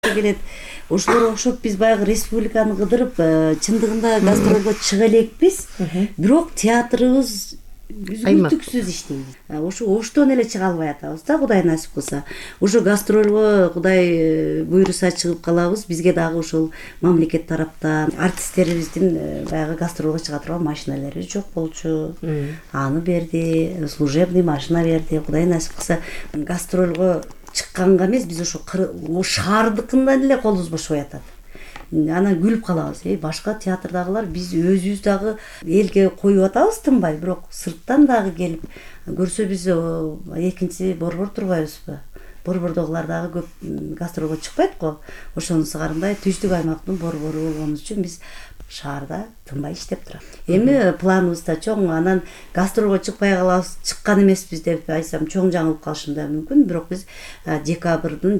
келет. Ошолорго окшоп биз баягы республиканы кыдырып, чындыгында гастролго чыга элекпиз. Бирок театрыбыз үзгүлтүксүз иштейбиз. Оштон эле чыга албай атабыз да, Кудай насип кылса. Ошо гастролго Кудай буйруса чыгып калабыз. Бизге дагы ошол мамлекет тараптан артисттерибиздин баягы гастролго чыга турган машиналары жок болчу. Аны берди, служебный машина берди. Кудай насип кылса гастролго чыкканга эмес, биз ошо шаардыкынан эле колубуз бошобой атат. Анан күлүп калабыз. Башка театрдагылар биз өзүбүз дагы элге коюп атабыз тынбай, бирок сырттан дагы келип көрсө биз экинчи борбор турбайбызбы? Борбордогулар дагы көп гастролго чыкпайт го. Ошонусу карындай түштүк аймактын борбору болгонубуз үчүн биз шаарда тынбай иштеп турабыз. Эми планыбыз да чоң, анан гастролго чыкпай калабыз, чыккан эмеспиз деп айтсам чоң жаңылып калышым да мүмкүн, бирок биз декабрдын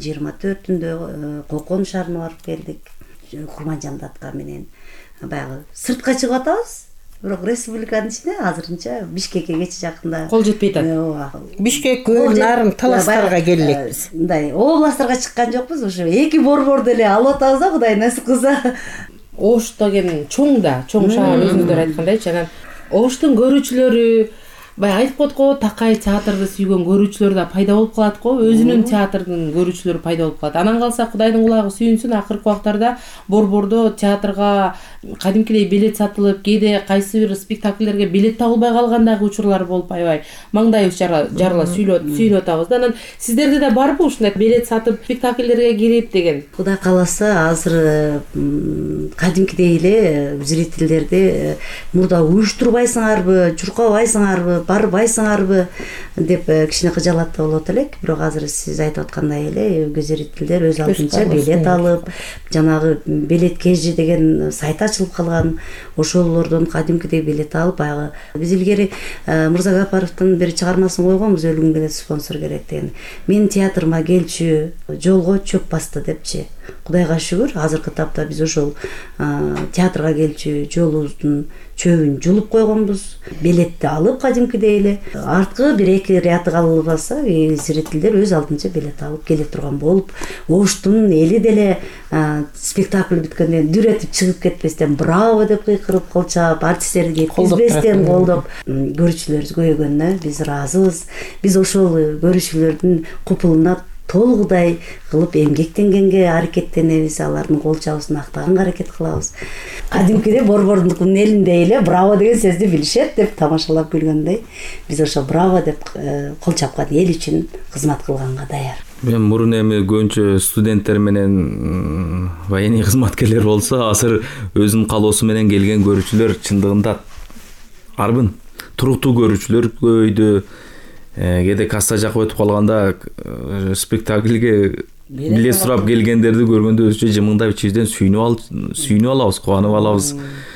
24-үндө Кокон шаарына барып келдик. Курманжан датка менен баягы сыртка чыгып атабыз. Бирок республиканын ичинде азырынча Бишкекке кече жакында кол жетпей атат. Бишкекке нарын таластарга келелекпиз. Мындай областтарга чыккан жокпуз, ошо эки борборду эле алып атабыз да, Кудай насип кылса. Ош деген чоң да, чоң шаар өзүңүздөр айткандайчы. Анан Оштун көрүүчүлөрү баягы айтып коет го, такай театрды сүйгөн көрүүчүлөр да пайда болуп калат го, өзүнүн театрдын көрүүчүлөрү пайда болуп калат. Анан калса Кудайдын кулагы сүйүнсүн, акыркы убактарда борбордо театрга кадимкидей билет сатылып, кээде кайсы бир спектакльлерге билет табылбай калган дагы учурлар болуп, аябай маңдайыбыз жарыла сүйүнүп атабыз да. Анан сиздерде да барбы ушундай билет сатып спектакльлерге кирип деген? Кудай кааласа азыр кадимкидей эле зрительдерди мурда уюштурбайсыңарбы, чуркабайсыңарбы, барбайсыңарбы деп кичине кыжалаттуу болот элек. Бирок азыр сиз айтып аткандай эле зрительдер өз алдынча билет алып, жанагы билет кежи деген сайт ачылып калган. Ошолордон кадимкидей билет алып, баягы биз илгери Мырза Гапаровдун бир чыгармасын койгонбуз, өлүмгө спонсор керек деген. Мен театрыма келчү, жолго чөп басты депчи. Кудайга шүгүр, азыркы тапта биз ошол театрга келчү жолубуздун чөбүн жулуп койгонбуз. Билетти алып кадимкидей эле арткы бир эки ряды калбаса, зрительдер өз алдынча билет алып келе турган болуп, Оштун эли деле спектакль бүткөндөн дүрөтүп чыгып кетпестен браво деп кыйкырып, кол чаап, артисттерди кеткизбестен колдоп, көрүүчүлөрүбүз көйгөнүнө биз ыраазыбыз. Биз ошол көрүүчүлөрдүн купулуна толугудай кылып эмгектенгенге аракеттенебиз, алардын кол чабысын актаганга аракет кылабыз. Кадимкидей борбордун элиндей эле браво деген сөздү билишет деп тамашалап күлгөндөй, биз ошо браво деп кол чапкан эл үчүн кызмат кылганга даяр. Мен мурун эми көбүнчө студенттер менен военный кызматкерлер болсо, азыр өзүнүн калоосу менен келген көрүүчүлөр чындыгында арбын. Туруктуу көрүүчүлөр көбөйдү. Кээде касса жакып өтүп калганда спектакльге билет сурап келгендерди көргөндө өзүчө жымыңдап ичибизден сүйүнүп алабыз, кубанып алабыз.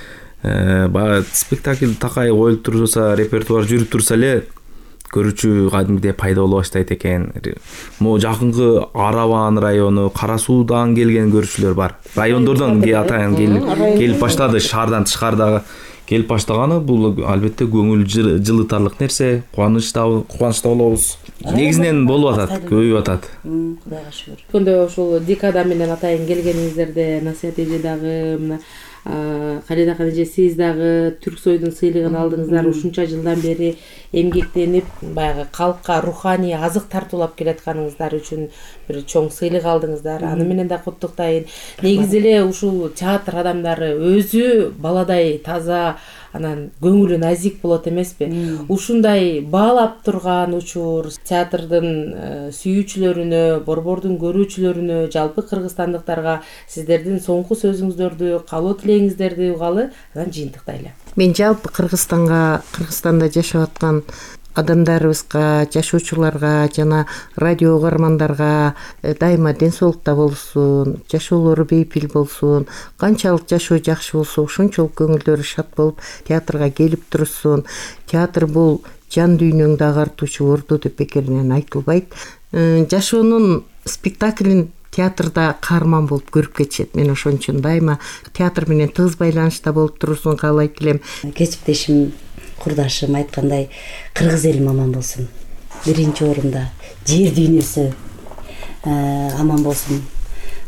Баягы спектакль такай коюлуп турса, репертуар жүрүп турса эле көрүүчү кадимгидей пайда боло баштайт экен. Могу жакынкы Араван району, Кара Суудан келген көрүүчүлөр бар. Райондордон атайын келип баштады, шаардан тышкардагы келип баштаганы. Бул албетте көңүл жылытарлык нерсе, кубанычта болобуз. Негизинен болуп атат, көбөйүп атат. Кудайга шүгүр. Күндө ушул декада менен атайын келгениңиздерде Насият эже дагы, Калида эже сиз дагы Түрксойдун сыйлыгын алдыңыздар. Ушунча жылдан бери эмгектенип, баягы калкка руханий азык тартуулап келатканыңыздар үчүн бир чоң сыйлык алдыңыздар. Аны менен да куттуктайын. Негизи эле ушул театр адамдары өзү баладай таза, анан көңүлү назик болот эмеспи? Ушундай баалап турган учур театрдын сүйүүчүлөрүнө, борбордун көрүүчүлөрүнө, жалпы кыргызстандыктарга сиздердин соңку сөзүңүздөрдү, каалоо тилегиңиздерди угалы, анан жыйынтыктайлы. Мен жалпы Кыргызстанда жашап аткан адамдарыбызга, жашоочуларга жана радио угармандарга дайыма ден соолукта болсун, жашоолору бейпил болсун, канчалык жашоо жакшы болсо ошончолук көңүлдөрү шат болуп театрга келип турсун. Театр бул жан дүйнөңдү агартуучу ордо деп бекеринен айтылбайт. Жашоонун спектаклин театрда каарман болуп көрүп кетишет. Мен ошон үчүн дайыма театр менен тыгыз байланышта болуп турусун каалайт элем. Кесиптешим, курдашым айткандай, кыргыз элим аман болсун. Биринчи орунда жер дүйнөсү аман болсун.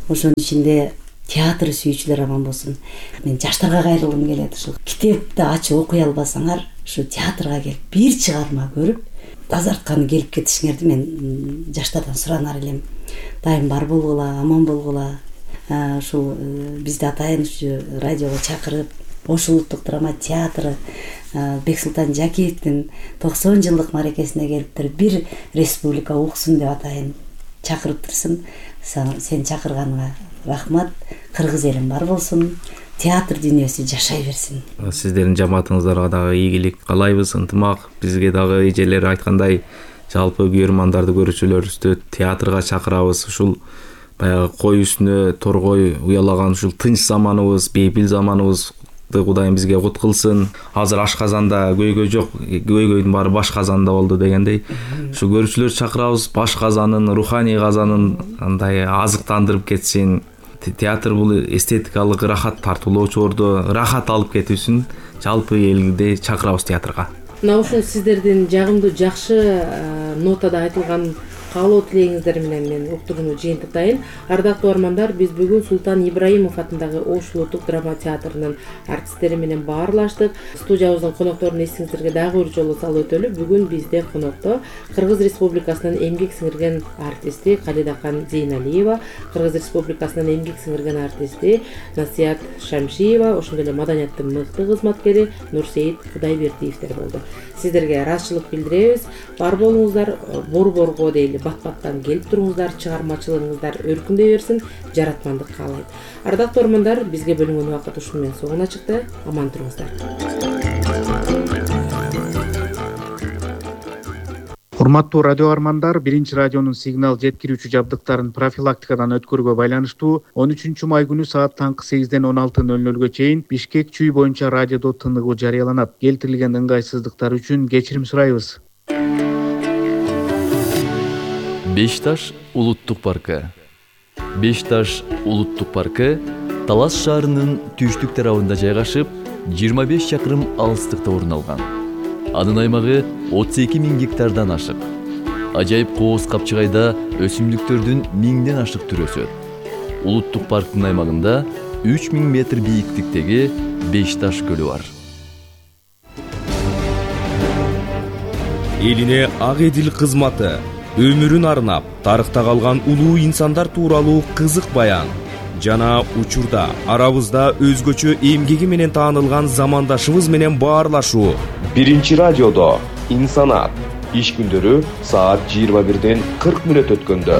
ошонун ичинде театр сүйүүчүлөр аман болсун. Мен жаштарга кайрылгым келет. Ушул китепти ачып окуй албасаңар, ушу театрга келип бир чыгарма көрүп, тазартканы келип кетишиңерди мен жаштардан суранар элем. Дайым бар болгула, аман болгула. Ушул бизди атайын ушу радиого чакырып, Ош улуттук драма театры Бексултан Жакиевдин 90 жылдык маракесине келиптир, бир республика уксун деп атайын чакырыптырсың. Сен чакырганыңа рахмат. Кыргыз элим бар болсун. Театр дүйнөсү жашай берсин. Сиздердин жамаатыңыздарга дагы ийгилик каалайбыз, ынтымак. Бизге дагы эжелер айткандай, жалпы күйөрмандарды, көрүүчүлөрүбүздү театрга чакырабыз. Ушул баягы кой үстүнө торгой уялаган ушул тынч заманыбыз, бейпил заманыбызды Кудайым бизге кут кылсын. Азыр ашказанда көйгөй жок, көйгөйдүн баары баш казанда болду дегендей. Ушу көрүүчүлөр чакырабыз, баш казанын, руханий казанын андай азыктандырып кетсин. Театр бул эстетикалык рахат тартуулоочуларды рахат алып кетүүсүн жалпы элде чакырабыз театрга. Мына ушул сиздердин жагымдуу жакшы нотада айтылган каалоо тилегиңиздер менен мен уктуруну жыйынтыктайын. Ардактуу армандар, биз бүгүн Султан Ибраимов атындагы Ош улуттук драма театрынын артисттери менен баарлаштык. Студиябыздын конокторун эсиңиздерге дагы бир жолу салып өтөлү. Бүгүн бизде конокто Кыргыз Республикасынын эмгек сиңирген артисти Калидахан Зейналиева, Кыргыз Республикасынын эмгек сиңирген артисти Насият Шамшиева, ошондой эле маданияттын мыкты кызматкери Нурсейит Кудайбердиевдер болду. Сиздерге ыраазычылык билдиребиз. Бар болуңуздар, борборго дейли бат-баттан келип туруңуздар, чыгармачылыгыңыздар өркүндөй берсин, жаратмандык каалайт. Ардактуу армандар, бизге бөлүнгөн убакыт ушуну менен соңуна чыкты. Аман туруңуздар. Урматтуу радио армандар, биринчи радионун сигнал жеткирүүчү жабдыктарын профилактикадан өткөрүүгө байланыштуу 13 май күнү саат таңкы 8-ден 16:00 чейин Бишкек чүй боюнча радиодо тыныгуу жарыяланат. Келтирилген ыңгайсыздыктар үчүн кечирим сурайбыз. Бешташ улуттук паркы. Бешташ улуттук паркы Талас шаарынын түштүк тарабында жайгашып, 25 чакырым алыстыкта орун алган. Анын аймагы 32 000 гектардан ашык. Ажайып кооз капчыгайда өсүмдүктөрдүн 1000ден ашык түрү өсөт. Улуттук парктын аймагында 3000 метр бийиктиктеги Бешташ көлү бар. Элине ак эдил кызматы, өмүрүн арнап, тарыхта калган улуу инсандар тууралуу кызык баян жана учурда арабызда өзгөчө эмгеги менен таанылган замандашыбыз менен баарлашуу. Биринчи радиодо инсанат иш күндөрү саат 21-ден 40 мүнөт өткөндө.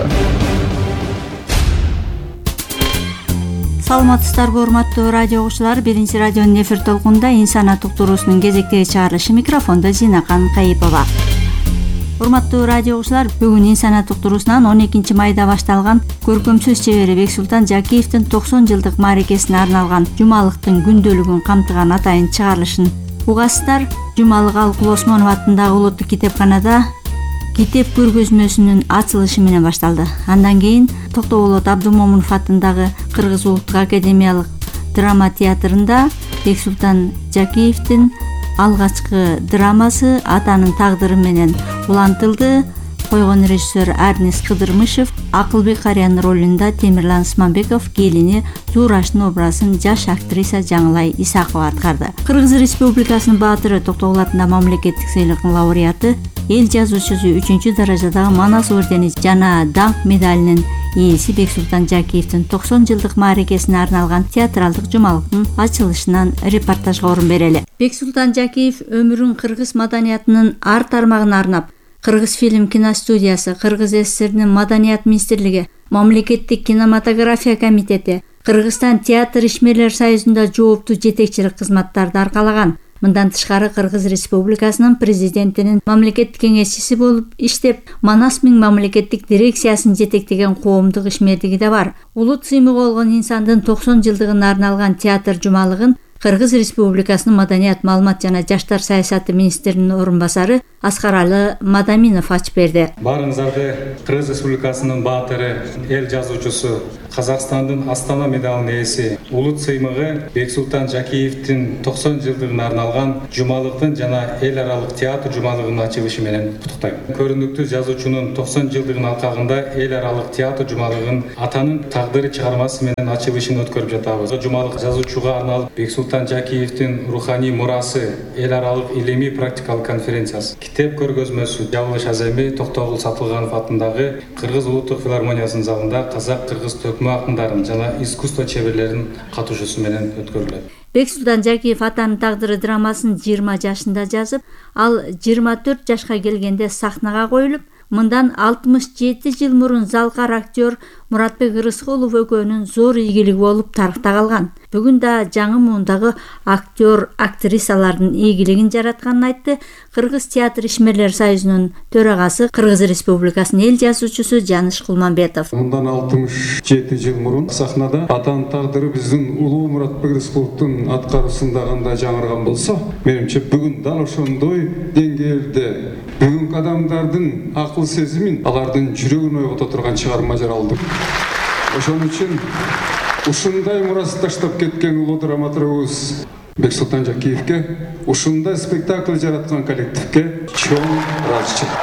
Саламатсыздарбы урматтуу радио угуучулар, биринчи радионун эфир толкунунда инсанат уктуруусунун кезектеги чыгарылышы, микрофондо Зинакан Кайыпова. Урматтуу радио угуучулар, бүгүн инсанат уктуруусунан 12 майда башталган көркөм сөз чебери Бексултан Жакиевдин 90 жылдык мааракесине арналган жумалыктын күндөлүгүн камтыган атайын чыгарылышын угасыздар. Жумалык Алкул Осмонов атындагы улуттук китепканада китеп көргөзмөсүнүн ачылышы менен башталды. Андан кийин Токтоболот Абдумомунов атындагы Кыргыз улуттук академиялык драма театрында Бексултан Жакиевдин алгачкы драмасы Атанын тагдыры менен улантылды. Койгон режиссер Арнис Кыдырмышев, Акылбек Кариянын ролунда Темирлан Смамбеков, келини Зураштын образын жаш актриса Жаңылай Исакова аткарды. Кыргыз Республикасынын баатыры, Токтогул атындагы мамлекеттик сыйлыктын лауреаты, эл жазуучусу 3 даражадагы Манас ордени жана даңк медалинин ээси Бексултан Жакиевдин 90 жылдык мааракесине арналган театралдык жумалыктын ачылышынан репортажга орун берели. Бексултан Жакиев өмүрүн кыргыз маданиятынын ар тармагына арнап, Кыргыз фильм киностудиясы, Кыргыз СССРнин маданият министрлиги, мамлекеттик кинематография комитети, Кыргызстан театр ишмерлер союзунда жооптуу жетекчилик кызматтарды аркалаган. Мындан тышкары Кыргыз Республикасынын президентинин мамлекеттик кеңешчиси болуп иштеп, Манас Миң мамлекеттик дирекциясын жетектеген коомдук ишмердиги да бар. Улут сыймыгы болгон инсандын 90 жылдыгына арналган театр жумалыгын Кыргыз Республикасынын Маданият, маалымат жана жаштар саясаты министринин орун басары Аскаралы Мадаминов ачып берди. Баарыңыздарды Кыргыз Республикасынын баатыры, эл жазуучусу, Казакстандын Астана медалынын ээси, улут сыймыгы Бексултан Жакиевдин 90 жылдыгына арналган жумалыктын жана эл аралык театр жумалыгынын ачылышы менен куттуктайм. Көрүнүктүү жазуучунун 90 жылдыгынын алкагында эл аралык театр жумалыгын атанын тагдыры чыгармасы менен ачылышын өткөрүп жатабыз. Жумалык жазуучуга арналып Бексултан Жакиевдин руханий мурасы эл аралык илимий практикалык конференциясы, китеп көргөзмөсү Жабылыш Аземи Токтогул Сатылганов атындагы Кыргыз улуттук филармониясынын залында казак-кыргыз төкмө акындарын жана искусство чеберлеринин катышуусу менен өткөрүлөт. Бексултан Жакиев атанын тагдыры драмасын 20 жашында жазып, ал 24 жашка келгенде сахнага коюлуп, мындан 67 жыл мурун залкар актер Муратбек Рыскулов экөөнүн зор ийгилиги болуп тарыхта калган. Бүгүн да жаңы муундагы актер, актрисалардын ийгилигин жаратканын айтты Кыргыз театр ишмерлери союзунун төрагасы, Кыргыз Республикасынын эл жазуучусу Жаныш Кулманбетов. Мындан 67 жыл мурун сахнада атанын тагдыры биздин улуу Муратбек Рыскуловдун аткаруусунда кандай жаңырган болсо, менимче бүгүн дал ошондой деңгээлде бүгүнкү адамдардын акыл сезимин, алардын жүрөгүн ойгото турган чыгарма жаралды. Ошон үчүн ушундай мурас таштап кеткен улуу драматургубуз Бексултан Жакиевке, ушундай спектакль жараткан коллективге чоң ыраазычылык.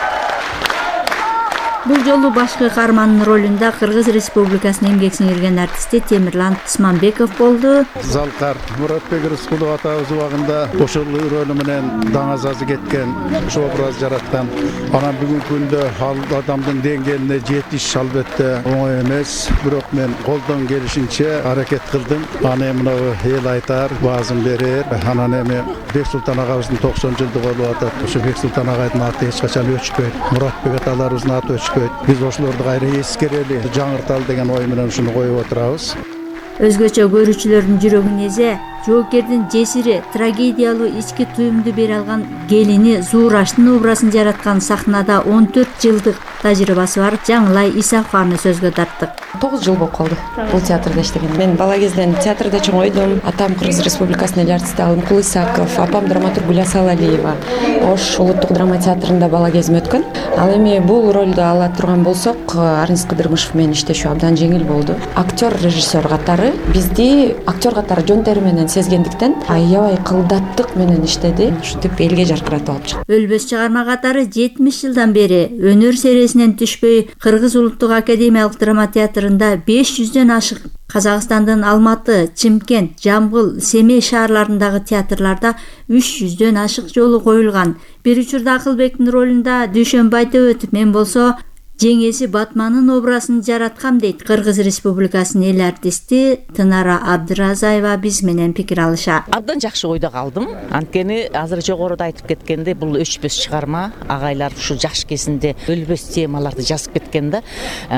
Бул жолу башкы каармандын ролунда Кыргыз Республикасынын эмгек сиңирген артисти Темирлан Исманбеков болду. Залкар Муратбек Рыскулов атабыз убагында ошол рөлү менен даңазазы кеткен, ошо образ жараткан. Анан бүгүнкү күндө ал адамдын деңгээлине жетиш албетте оңой эмес, бирок мен колдон келишинче аракет кылдым. Аны мына эл айтар, баазын берер. Анан эми Бексултан агабыздын 90 жылдыгы болуп атат. Ошо Бексултан агайдын аты эч качан өчпөйт. Муратбек аталарыбыздын аты өчпөйт. Биз ошолорду кайра эскерели, жаңырталы деген ой менен ушуну коюп отурабыз. Өзгөчө көрүүчүлөрдүн жүрөгүн эзе, жоокердин жесири, трагедиялуу ички туюмду бере алган келини Зуураштын образын жараткан сахнада 14 жылдык тажрыйбасы бар Жаңылай Исакованы сөзгө тарттык. 9 жыл болуп калды бул театрда иштеген. Мен бала кезден театрда чоңойдум. Атам Кыргыз Республикасынын эл артисти Алымкул Исаков, апам драматург Гүл Асалалиева. Ош улуттук драма театрында бала кезим өткөн. Ал эми бул ролду ала турган болсок, Арнис Кыдырмышев менен иштешүү абдан жеңил болду. Актер, режиссер катары бизди актер катары жөн тери менен сезгендиктен аябай кылдаттык менен иштеди. Ушинтип элге жаркыратып алып чыкты. Өлбөс чыгарма катары 70 жылдан бери өнөр сересинен түшпөй Кыргыз улуттук академиялык драма театрында 500дөн ашык Казакстандын Алматы, Чимкент, Жамбыл, Семей шаарларындагы театрларда 300дөн ашык жолу коюлган. Бир учурда Акылбектин ролунда Дүйшөнбай Төбөтов, мен болсо жеңеси Батманын образын жараткам дейт Кыргыз Республикасынын эл артисти Тынара Абдыразаева биз менен пикир алыша. Абдан жакшы ойдо калдым. Анткени азыр жогоруда айтып кеткенде бул өчпөс чыгарма, агайлар ушу жаш кезинде өлбөс темаларды жазып кеткен да.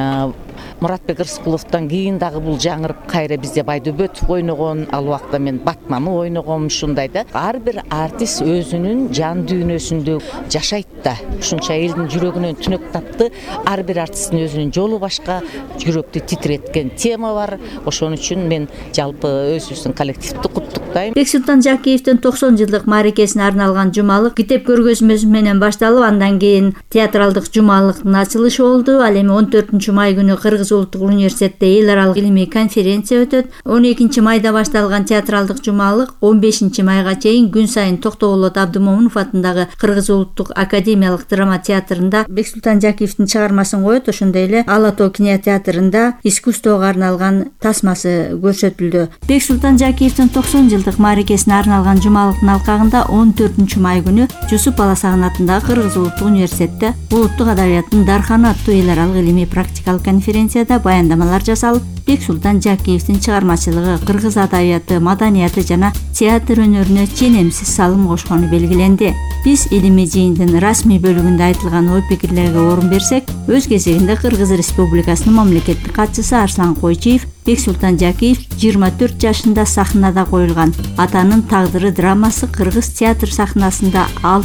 Муратбек Рыскуловдон кийин дагы бул жаңырып кайра бизде Байдүбөтов ойногон, ал убакта мен Батманы ойногом, ушундай да. Ар бир артист өзүнүн жан дүйнөсүндө жашайт да. Ушунча элдин жүрөгүнөн түнөк тапты. Ар бир артисттин өзүнүн жолу башка, жүрөктү титиреткен тема бар. Ошон үчүн мен жалпы өзүбүздүн коллективди куттуктайм. Бексултан Жакиевдин 90 жылдык мааракесине арналган жумалык китеп көргөзмөсү менен башталып, андан кийин театралдык жумалыктын ачылышы болду. Ал эми 14 май күнү Кыргыз улуттук университетте эл аралык илимий конференция өтөт. 12 майда башталган театралдык жумалык 15 майга чейин күн сайын Токтогулот Абдымомунов атындагы Кыргыз улуттук академиялык драма театрында Бексултан Жакиевдин чыгармасын коет. Ошондой эле Ала Тоо кинотеатрында искусствого арналган тасмасы көрсөтүлдү. Бексултан Жакиевдин 90 жылдык мааракесине арналган жумалыктын алкагында 14 май күнү Жусуп Баласагын атындагы Кыргыз улуттук университетте улуттук адабияттын дарханы аттуу эл аралык илимий практикалык конференцияда баяндамалар жасалып, Бексултан Жакиевдин чыгармачылыгы кыргыз адабияты, маданияты жана театр өнөрүнө ченемсиз салым кошкону белгиленди. Биз илимий жыйындын расмий бөлүгүндө айтылган ой пикирлерге орун берсек, өз кезегинде Кыргыз Республикасынын мамлекеттик катчысы Арслан Койчиев Бексултан Жакиев 24 жашында сахнада коюлган Атанын тагдыры драмасы кыргыз театр сахнасында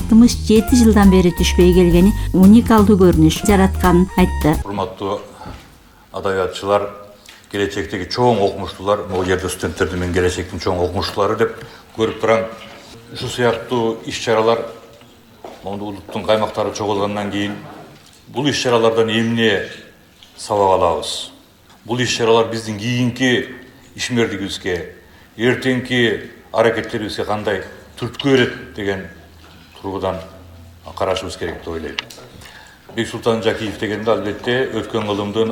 67 жылдан бери түшпөй келгени уникалдуу көрүнүш жаратканын айтты. Урматтуу адабиятчылар, келечектеги чоң окумуштуулар, могу жерде студенттерди мен келечектин чоң окумуштуулары деп көрүп турам. Ушул сыяктуу иш-чаралар монда улуттун каймактары чогулгандан кийин бул иш-чаралардан эмне сабак алабыз? Бул иш-чаралар биздин кийинки ишмердигибизге, эртеңки аракеттерибизге кандай түрткү берет деген тургудан карашыбыз керек деп ойлойм. Бексултан Жакиев дегенде албетте өткөн кылымдын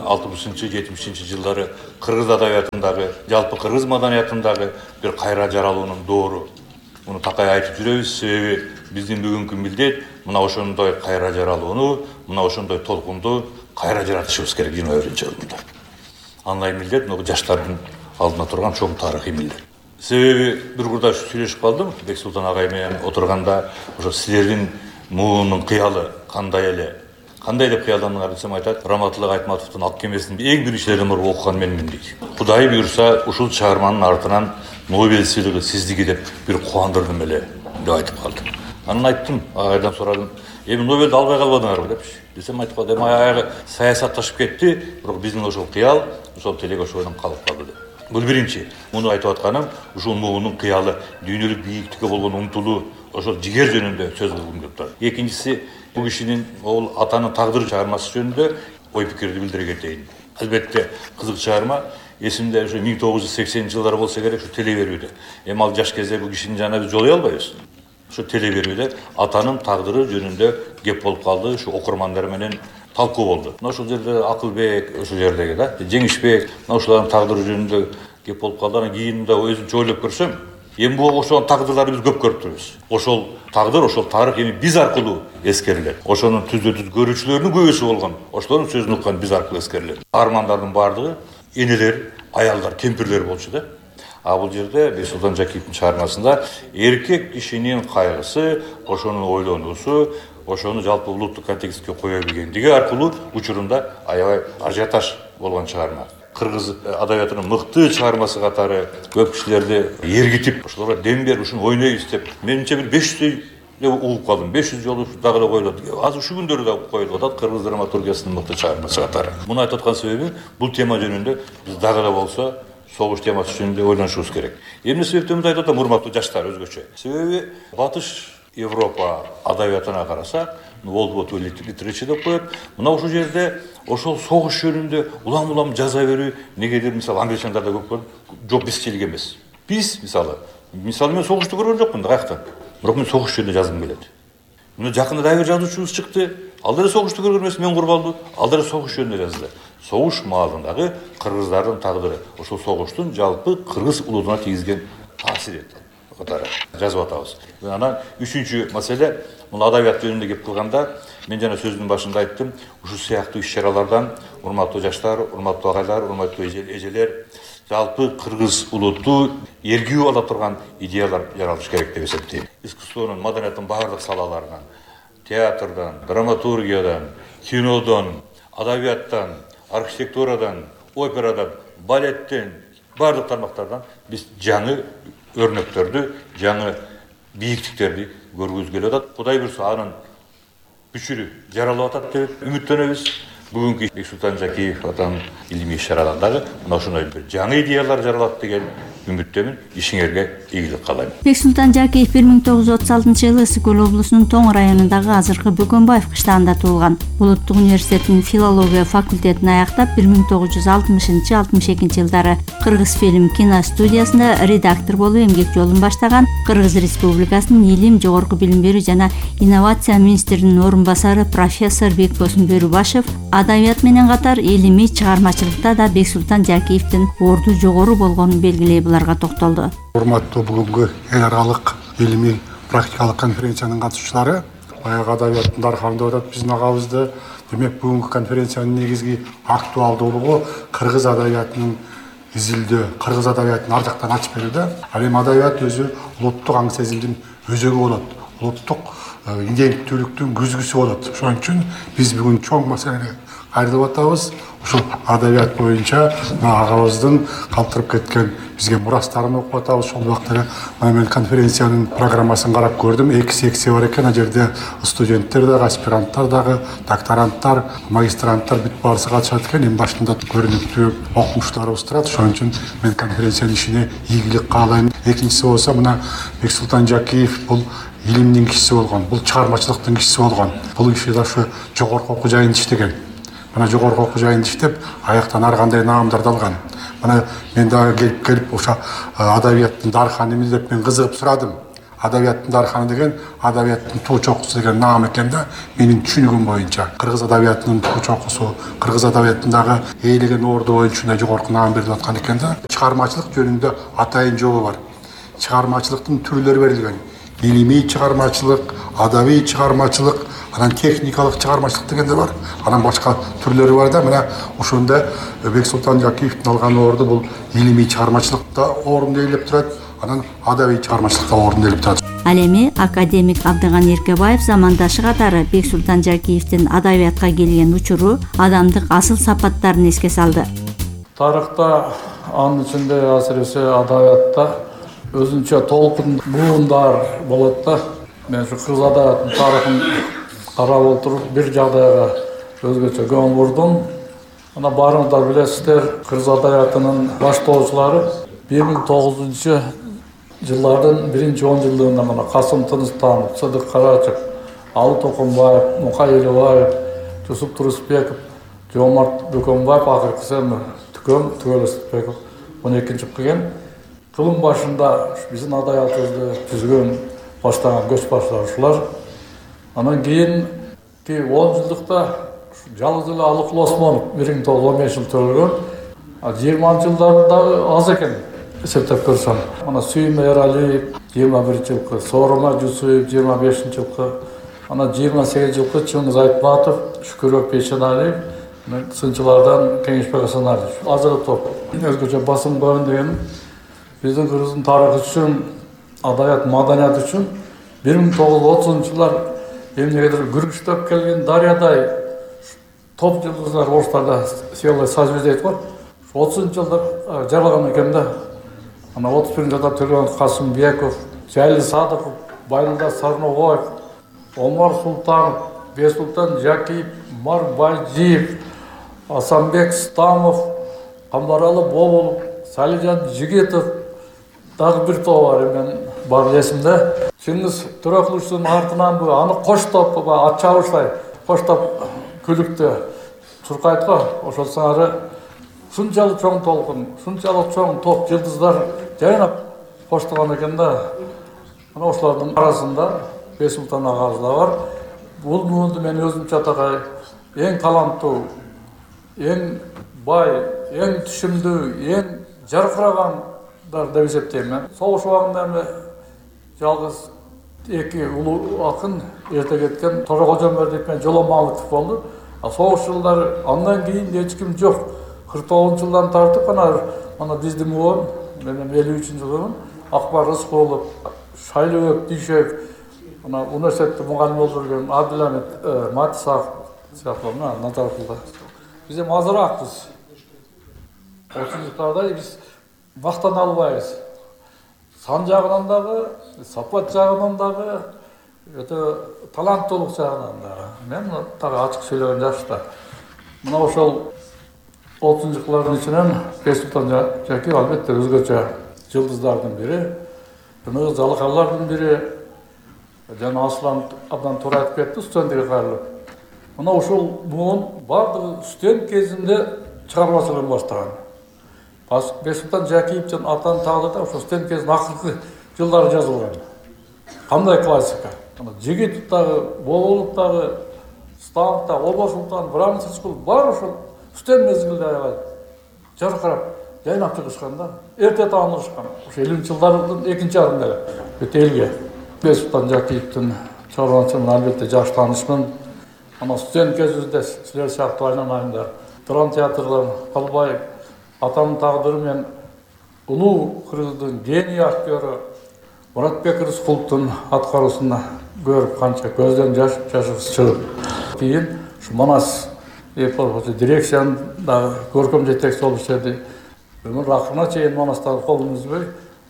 60-70 жылдары кыргыз адабиятындагы, жалпы кыргыз маданиятындагы бир кайра жаралуунун доору. Муну такай айтып жүрөбүз, себеби биздин бүгүнкү милдет мына ошондой кайра жаралууну, мына ошондой толкунду кайра жаратышыбыз керек 21-жылында. Андай милдет мына жаштардын алдына турган чоң тарыхый милдет. Себеби бир курдаш сүйлөшүп калдым, Бексултан агай менен отурганда, ошо силердин муунун кыялы кандай эле? Кандай деп кыялдандыңар десем айтат, Раматылык Айтматовдун Ак кемесин эң биринчилерден бери окуган менмин дейт. Кудай буйрса, ушул чыгарманын артынан Нобель сыйлыгы сиздики деп бир кубандырдым эле деп айтып калдым. Анан айттым, агайдан сурадым, эми Нобелди албай калбадыңарбы депчи. Десем айтып калды, эми аягы саясатташып кетти, бирок биздин ошол кыял, ошол тилек ошондон калып калды деп. Бул биринчи. Муну айтып атканым, ушул муунун кыялы, дүйнөлүк бийиктикке болгон умтулуу, ошол жигер жөнүндө сөз кылгым келип турат. Экинчиси, бул кишинин ол атанын тагдыры чыгармасы жөнүндө ой пикирди билдире кетейин. Албетте кызык чыгарма. Эсимде ушу 1980-жылдары болсо керек, ушу теле берүүдө. Эми ал жаш кезде бул кишини жана биз жолой албайбыз. Ушу теле берүүдө атанын тагдыры жөнүндө кеп болуп калды, ушу окурмандар менен талкуу болду. Мына ушул жерде Акылбек, ушул жердеги да, Жеңишбек, мына ушулардын тагдыры жөнүндө кеп болуп калды. Анан кийин да өзүнчө ойлоп көрсөм, эми бул ошол тагдырларды биз көп көрүп турбуз. Ошол тагдыр, ошол тарых эми биз аркылуу эскерилет. Ошонун түздө-түз көрүүчүлөрүнүн көбүсү болгон, ошолордун сөзүн уккан биз аркылуу эскерилет. Армандардын баардыгы энелер, аялдар, кемпирлер болчу да. А бул жерде Бексултан Жакиевдин чыгармасында эркек кишинин кайгысы, ошонун ойлонуусу, ошону жалпы улуттук контекстке кое билгендиги аркылуу учурунда аябай ажиотаж болгон чыгарма. Кыргыз адабиятынын мыкты чыгармасы катары көп кишилерди ээргитип, ошолорго дем берип, ушуну ойнойбуз деп. Менимче бир 500 угуп калдым. 500 жолу дагы эле коюлат. Азыр ушул күндөрү да коюлуп атат кыргыз драматургиясынын мыкты чыгармасы катары. Муну айтып аткан себеби бул тема жөнүндө биз дагы эле болсо согуш темасы жөнүндө ойлонушубуз керек. Эмне себептен мындай айтып атам, урматтуу жаштар өзгөчө. Себеби Батыш Европа адабиятына карасак, World War II literature деп коет. Мына ушул жерде ошол согуш жөнүндө улам жаза берүү, негедир мисалы англичандарда көп көрдүм, жок бизчилик эмес. Биз мисалы мен согушту көргөн жокмун да каяктан. Бирок мен согуш жөнүндө жазгым келет. Мына жакында дагы бир жазуучубуз чыкты. Ал деле согушту көргөн эмес, мен курбалдуу. Ал деле согуш жөнүндө жазды. Согуш маалындагы кыргыздардын тагдыры, ошол согуштун жалпы кыргыз улутуна тийгизген таасири катары жазып атабыз. Анан үчүнчү маселе, мына адабият жөнүндө кеп кылганда, мен жана сөздүн башында айттым, ушул сыяктуу иш-чаралардан урматтуу жаштар, урматтуу агайлар, урматтуу эжелер, жалпы кыргыз улутту эргүү ала турган идеялар жаралыш керек деп эсептейм. Искусствонун, маданияттын баардык салаларынан, театрдан, драматургиядан, кинодон, адабияттан, архитектурадан, операдан, балеттен, баардык тармактардан биз жаңы өрнөктөрдү, жаңы бийиктиктерди көргүбүз келип атат. Кудай буйрса анын күчүрү жаралып атат деп үмүттөнөбүз. Бүгүнкү Бексултан Жакиев атанын илимий иш-чаралардагы мына ошондой бир жаңы идеялар жаралат деген үмүттөмүн. Ишиңерге ийгилик каалайм. Бексултан Жакиев 1936-жылы Ысык-Көл облусунун Тоң районундагы азыркы Бөкөнбаев кыштагында туулган. Улуттук университеттин филология факультетин аяктап 1960-62 жылдары Кыргыз фильм киностудиясында редактор болуп эмгек жолун баштаган. Кыргыз Республикасынын Илим, жогорку билим берүү жана инновация министринин орун басары профессор Бекбосын Бөрүбашев адабият менен катар илимий чыгармачылыкта да Бексултан Жакиевдин орду жогору болгонун белгилей буларга токтолду. Урматтуу бүгүнкү эл аралык илимий практикалык конференциянын катышуучулары, баягы адабияттын дархан деп атат биздин агабызды. Демек бүгүнкү конференциянын негизги актуалдуулугу кыргыз адабиятынын изилдөө, кыргыз адабиятын ар жактан ачып берүүдө. Ал эми адабият өзү улуттук аң сезимдин өзөгү болот. Улуттук иденттүүлүктүн күзгүсү болот. Ошон үчүн биз бүгүн чоң маселени айрылып атабыз. Ушул адабият боюнча агабыздын калтырып кеткен бизге мурастарын окуп атабыз. Ошол убакта мен конференциянын программасын карап көрдүм. 2 секция бар экен. Ал жерде студенттер дагы, аспиранттар дагы, докторанттар, магистранттар бүт баарысы катышат экен. Эң башында көрүнүктүү окумуштарыбыз турат. Ошон үчүн мен конференциянын ишине ийгилик каалайм. Экинчиси болсо мына Бексултан Жакиев бул илимдин кишиси болгон, бул чыгармачылыктын кишиси болгон. Бул киши да ушу жогорку окуу жайында иштеген. Мына жогорку окуу жайында иштеп, аяктан ар кандай наамдарды алган. Мына мен дагы келип ошо адабияттын дарханы эмне деп мен кызыгып сурадым. Адабияттын дарханы деген адабияттын туу чокусу деген наам экен да. Менин түшүнүгүм боюнча кыргыз адабиятынын туу чокусу, кыргыз адабиятындагы ээлеген орду боюнча жогорку наам берилип аткан экен да. Чыгармачылык жөнүндө атайын жобо бар. Чыгармачылыктын түрлөрү берилген. Илимий чыгармачылык, адабий чыгармачылык, анан техникалык чыгармачылык деген да бар. Анан башка түрлөрү бар да. Мына ошондо Бексултан Жакиевдин алган орду бул илимий чыгармачылыкта орун ээлеп турат, анан адабий чыгармачылыкта орун ээлеп турат. Ал эми академик Абдыган Эркебаев замандашы катары Бексултан Жакиевдин адабиятка келген учуру, адамдык асыл сапаттарын эске салды. Тарыхта анын ичинде асыресе адабиятта өзүнчө толкун буундар болот да. Мен ушу кыргыз адабиятынын тарыхын карап отуруп бир жагдайга өзгөчө көңүл бурдум. Ана баарыңыздар билесиздер, кыргыз адабиятынын баштоочулары 2009 жылдардын 1-10 жылдыгында мына Касым Тыныстанов, Сыдык Карачев, Алы Токонбаев, Мукай Элебаев, Жусуп Турусбеков, Жомарт Бөкөнбаев, акыркысы Түгөл Ыстыкбеков 12-нчи келген. Жылдын башында биздин адабиятыбызды түзгөн баштаган көч баштаушулар. Анан кийин 10 жылдыкта жалгыз эле Алыкул Осмонов 1915 жыл төрөлгөн. 20 жылдарда аз экен эсептеп көрсөм. Ана Сүйүм Эралиев 21 жылкы, Сооронбай Жусуев 25 жылкы, ана 28 жылкы Чыңгыз Айтматов, Шүкүрөк Бейшеналиев, сынчылардан Кеңешбек Асаналиев. Азыр топ өзгөчө басым көрүн деген биздин кыргыздын тарыхы үчүн, адабият маданият үчүн 1930 жылдар эмнегедир күрүчтөп келген дарыядай топ жылдыздар орустарда сыялай созвездие бар. 30 жылдар жаралган экен да. Ана 31 жылда төлгөн Касымбеков, Жайли Садыков, Байлда Сарногоев, Омар Султанов, Бексултан Жакиев, Мар Байжиев, Асанбек Стамов, Камбаралы Бобулов, Салижан Жигитов, дагы бир топ бар эмен бар эсимде. Чыңгыз Төрөкуловдун артынан бу аны коштоп ат чабыштай коштоп күлүктө чуркайт го. Ошол сыңары шунчалык чоң толкун, шунчалык чоң топ жылдыздар жайнап коштогон экен да. Мына ошолордун арасында Бексултан агабыз да бар. Бул муунду мен өзүмчө атагай эң каламтуу, эң бай, эң түшүмдүү, эң жаркырагандар деп эсептейм мен. Согуш убагында эми жалгыз эки улуу акын эрте кеткен Торокожомбердиев менен Жоло Мамытов болду. Согуш жылдары андан кийин эч ким жок. 49 жылдан тартып ана биздин муун, менен 53 жылдын Акбар Рыскулов, Шайлыбек Дүйшев, ана университетте мугалим болуп жүргөн Абдыламет Матисак сыяктуу Назаровдо. Биз эми азыраакпыз. 30-жылдарда биз мактана албайбыз. Сан жагынан дагы, сапат жагынан дагы, өтө таланттуулук жагынан дагы. Мен дагы ачык сүйлөгөн жакшы. Мына ошол 30-жылдардын ичинен Бексултан Жакиев албетте өзгөчө жылдыздардын бири, ныгыз алакалардын бири. Жана Аслан абдан туура айтып кетти, студентке кайрылып. Мына ошол муун бардыгы студент кезинде чыгармачылыгын баштаган. Бексултан Жакиевдин атан тагдырда ошол студент кезинин акыркы жылдары жазылган. Кандай классика. Жигитов дагы, Бобулов дагы, Станов дагы, Омар Султан, Брамс Рыскул бар ошол студент мезгилде аябай жаркырап жайнап чыгышкан да. Эрте таанышкан. Ошо 50-жылдардын экинчи жарымында эле бүт элге Бексултан Жакиевдин чыгармачылыгын албетте жакшы таанышмын. Ана студент кезибизде силер сыяктуу айнамайымдар. Драм театрдан Калбаев атамдын тагдыры менен улуу кыргыздын гений актёру Мұратбек Рысқұловтың аткаруусуна көрүп канча көздөн жаш чыгып. Кийин ушу Манас дирекцияның да көркем жетекші болып істеді. Өмір ақырына чейін Манастағы қолын үзбей,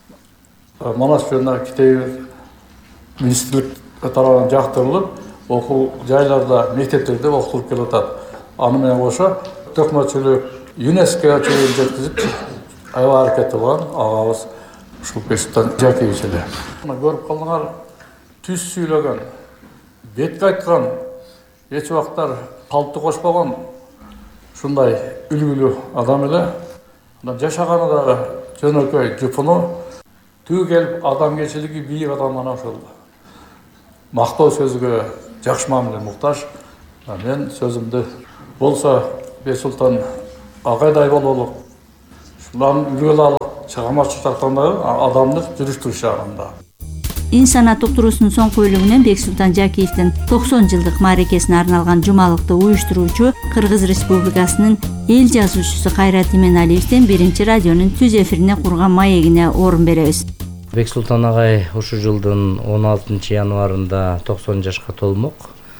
Манас жөнінде Китай министрлік тарапынан жақтырылып, оқу жайларда, мектептерде оқытылып келе жатады. Анымен қоса тоқматшылық ЮНЕСКО-ға чейін жеткізіп, аябай әрекет қылған ағамыз Бексұлтан Жакиевич еді. Көріп қалдыңар, түс сөйлеген, бетке айтқан, еш уақыттар қалыпты қоспаған, шындай үлгілі адам еді. Жашағаны дағы жөнөкөй жұпыны, түгі келіп адамгершілігі биік адамнан ашылды. Мақтау сөзіге жақсы мамиле мұқтаж. Мен сөзімді болса Бексұлтан ағайдай бололық, шуларын үлгілі алып, шығамашы тартқандағы адамдық жүріштір шағында. Инсанат уктуруусунун соңку бөлүгүнөн Бексултан Жакиевдин 90 жылдык мааракесине арналган жумалыкты уюштуруучу Кыргыз Республикасынын эл жазуучусу Кайрат Именалиевдин биринчи радионун түз эфирине курган маегине орун беребиз. Бексултан агай ушул жылдын 16 январында 90 жашка толмок.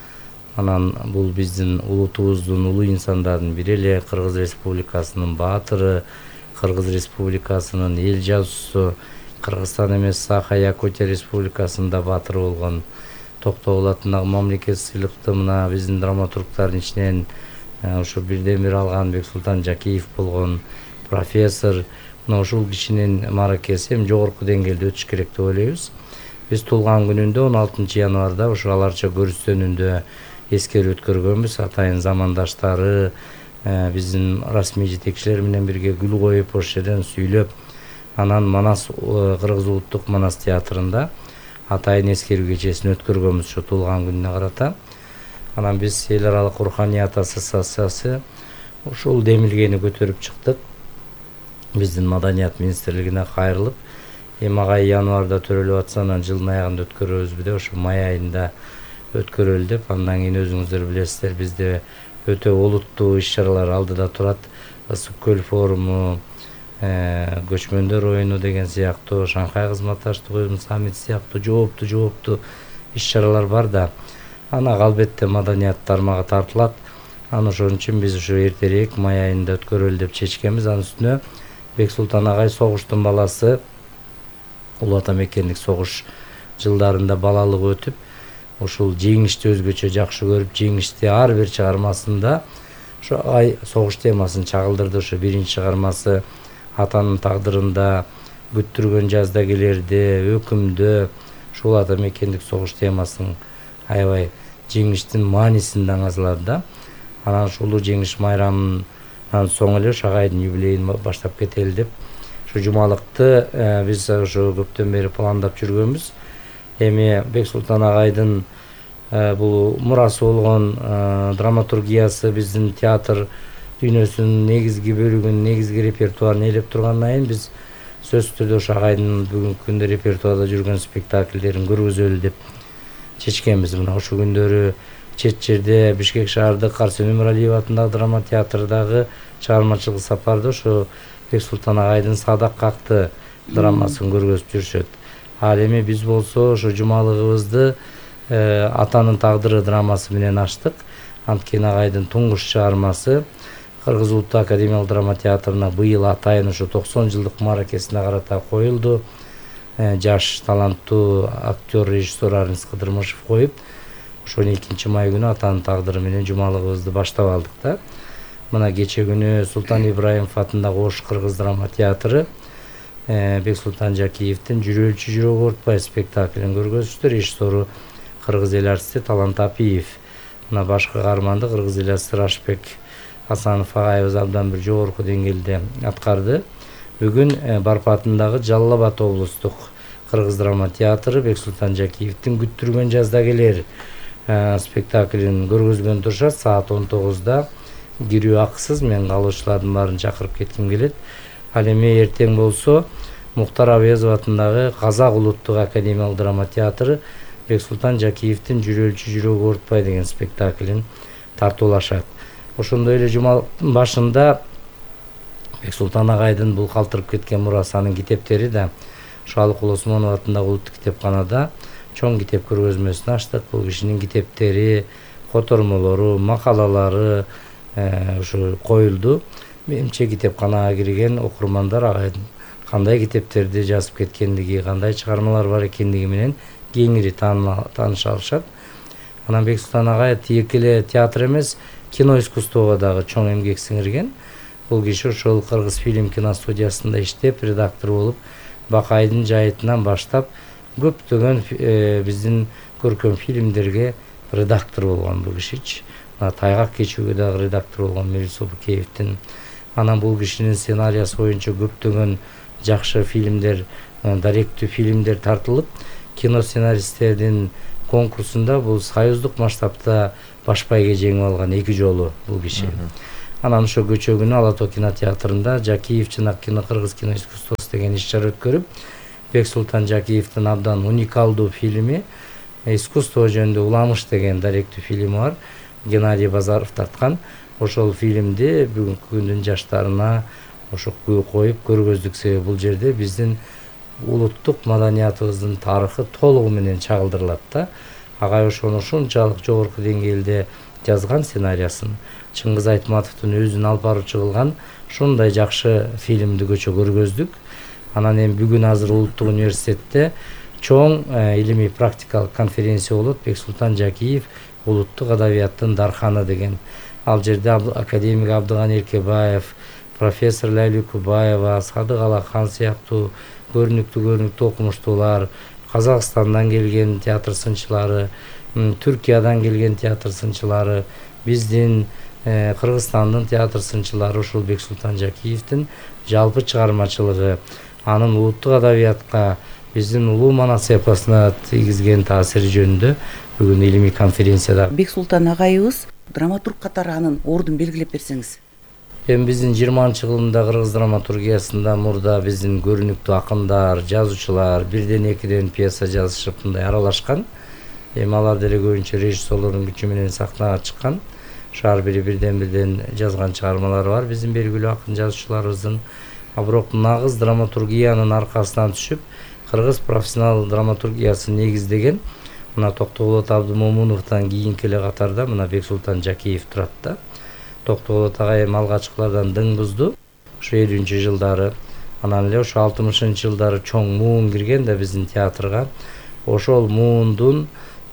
Анан бул биздин улутубуздун улуу инсандардын бири эле, Кыргыз Республикасынын баатыры, Кыргыз Республикасынын эл жазуучусу, Кыргызстан эмес Саха-Якутия Республикасында баатыр болгон Токтогул атындагы мамлекет сыйлыкты мына биздин драматургдардын ичинен ушу бирден бир алган Бексултан Жакиев болгон профессор. Мына ушул кишинин мааракеси эми жогорку деңгээлде өтүш керек деп ойлойбуз. Биз туулган күнүндө 16 январда ушу аларча көрүстөнүндө эскерип өткөргөнбүз. Атайын замандаштары биздин расмий жетекчилер менен бирге гүл коюп ошол жерден сүйлөп, анан Манас Кыргыз улуттук Манас театрында атайын эскерүү кечесин өткөргөнбүз ушу туулган күнүнө карата. Анан биз эл аралык руханият ассоциациясы ушул демилгени көтөрүп чыктык. Биздин маданият министрлигине кайрылып, эми агай январда төрөлүп атса, анан жылдын аягында өткөрөбүзбү деп ошо май айында өткөрөлү деп. Андан кийин өзүңүздөр билесиздер, бизде өтө олуттуу иш-чаралар алдыда турат. Ысык көл форуму, көчмөндөр оюну деген сыяктуу, Шанхай кызматташтык уюму саммити сыяктуу жооптуу иш-чаралар бар да. Ана албетте маданият тармагы тартылат. Аны ошон үчүн биз ушу эртерээк май айында өткөрөлү деп чечкенбиз. Анын үстүнө Бексултан агай согуштун баласы, улуу ата мекендик согуш жылдарында балалыгы өтүп, ушул жеңишти өзгөчө жакшы көрүп, жеңишти ар бир чыгармасында ошо агай согуш темасын чагылдырды. Ошо биринчи чыгармасы атанын тагдырында, күттүргөн жаздагилерде, өкүмдө ушул ата мекендик согуш темасын аябай жеңиштин маанисин даңазалады да. Анан ушул жеңиш майрамынан соң эле ошо агайдын юбилейин баштап кетели деп ушу жумалыкты биз ошо көптөн бери пландап жүргөнбүз. Эми Бексултан агайдын бул мурасы болгон драматургиясы биздин театр дүйнөсүнүн негизги бөлүгүн, негизги репертуарын ээлеп тургандан кийин биз сөзсүз түрдө ошо агайдын бүгүнкү күндө репертуарда жүргөн спектакльдерин көргөзөлү деп чечкенбиз. Мына ушул күндөрү чет жерде Бишкек шаардык Арсен Өмүралиев атындагы драма театрдагы чыгармачылык сапарда ошо Бексултан агайдын Садак какты драмасын көргөзүп жүрүшөт. Ал эми биз болсо ошо жумалыгыбызды Атанын тагдыры драмасы менен ачтык. Анткени агайдын туңгуш чыгармасы Кыргыз улуттук академиялык драма театрына быйыл атайын ошо 90 жылдык мааракесине карата коюлду. Жаш таланттуу актер, режиссер Арнис Кыдырмышев коюп, ошол 2 май күнү Атанын тагдыры менен жумалыгыбызды баштап алдык да. Мына кече күнү Султан Ибраимов атындагы Ош Кыргыз драма театры Бексултан Жакиевдин Жүрөлчү жүрөк оорутпай спектаклин көргөзүштү. Режиссеру Кыргыз эл артисти Талант Апиев. Мына башкы каарманды Кыргыз эл артисти Рашбек Асанов агайыбыз абдан бир жогорку деңгээлде аткарды. Бүгүн Барпатындагы Жалал Абад облустук Кыргыз драма театры Бексултан Жакиевдин Күттүргөн жаздагилер спектаклин көргөзгөн турушат. Саат 19-да кирүү акысыз. Мен калуучулардын баарын чакырып кетким келет. Ал эми эртең болсо Муктар Абязов атындагы Казак улуттук академиялык драма театры Бексултан Жакиевдин Жүрөлчү жүрөк оорутпай деген спектаклин тартуулашат. Ошондой эле жумалыктын башында Бексултан агайдын бул калтырып кеткен мурасанын китептери да Шалыкул Осмонов атындагы улуттук китепканада чоң китеп көргөзмөсүн ачтык. Бул кишинин китептери, котормолору, макалалары ушу коюлду. Менимче китепканага кирген окурмандар агайдын кандай китептерди жазып кеткендиги, кандай чыгармалар бар экендиги менен кеңири тааныша алышат. Анан Бексултан агай тек эле театр эмес, кино искусствого дагы чоң эмгек сиңирген. Бул киши ошол Кыргыз фильм киностудиясында иштеп, редактор болуп, Бакайдын жайытынан баштап көптөгөн биздин көркөм фильмдерге редактор болгон бул кишичи. Тайгак кечүүгө дагы редактор болгон Мелисо Букеевдин. Анан бул кишинин сценариясы боюнча көптөгөн жакшы фильмдер, даректүү фильмдер тартылып, кино сценаристтердин конкурсунда бул союздук масштабта баш байге жеңип алган 2 жолу бул киши. Анан ошо көчө күнү Ала Тоо кинотеатрында Жакиев Чынак кино Кыргыз кино искусствосу деген иш-чара өткөрүп, Бексултан Жакиевдин абдан уникалдуу фильми искусство жөнүндө Уламыш деген даректүү фильми бар. Геннадий Базаров тарткан. Ошол фильмди бүгүнкү күндүн жаштарына ошо коюп көргөздүк себеби бул жерде биздин улуттук маданиятыбыздын тарыхы толугу менен чагылдырылат да. Агай ошону ушунчалык жогорку деңгээлде жазган сценариясын Чыңгыз Айтматовдун өзүн алып баруучу кылган ушундай жакшы фильмди көчө көргөздүк. Анан эми бүгүн азыр Улуттук университетте чоң илимий практикалык конференция болот. Бексултан Жакиев улуттук адабияттын дарханы деген. Ал жерде академик Абдыган Эркебаев, профессор Ләйлү Кубаева, Садык Алахан сыяктуу көрүнүктүү окумуштуулар, Казакстандан келген театр сынчылары, Түркиядан келген театр сынчылары, биздин Кыргызстандын театр сынчылары ушул Бексултан Жакиевдин жалпы чыгармачылыгы, анын улуттук адабиятка, биздин улуу Манас эпосуна тийгизген таасири жөнүндө бүгүн илимий конференцияда. Бексултан агайыбыз драматург катары анын ордун белгилеп берсеңиз. Эми биздин 20-жылында Кыргыз драматургиясында мурда биздин көрүнүктүү акындар, жазуучулар бирден экиден пьеса жазышып мындай аралашкан. Эми алар деле көбүнчө режиссерлордун күчү менен сахнага чыккан. Ар бири бирден жазган чыгармалары бар биздин белгилүү акын жазуучуларыбыздын. Бирок нагыз драматургиянын аркасынан түшүп, Кыргыз профессионал драматургиясын негиздеген мына Токтогулот Абдымомуновдон кийинки эле катарда мына Бексултан Жакиев турат да. Токтогулот агай эми алгачкылардан дың бузду. Ошо 50-жылдары, анан эле ошо 60-жылдары чоң муун кирген да биздин театрга. Ошол муундун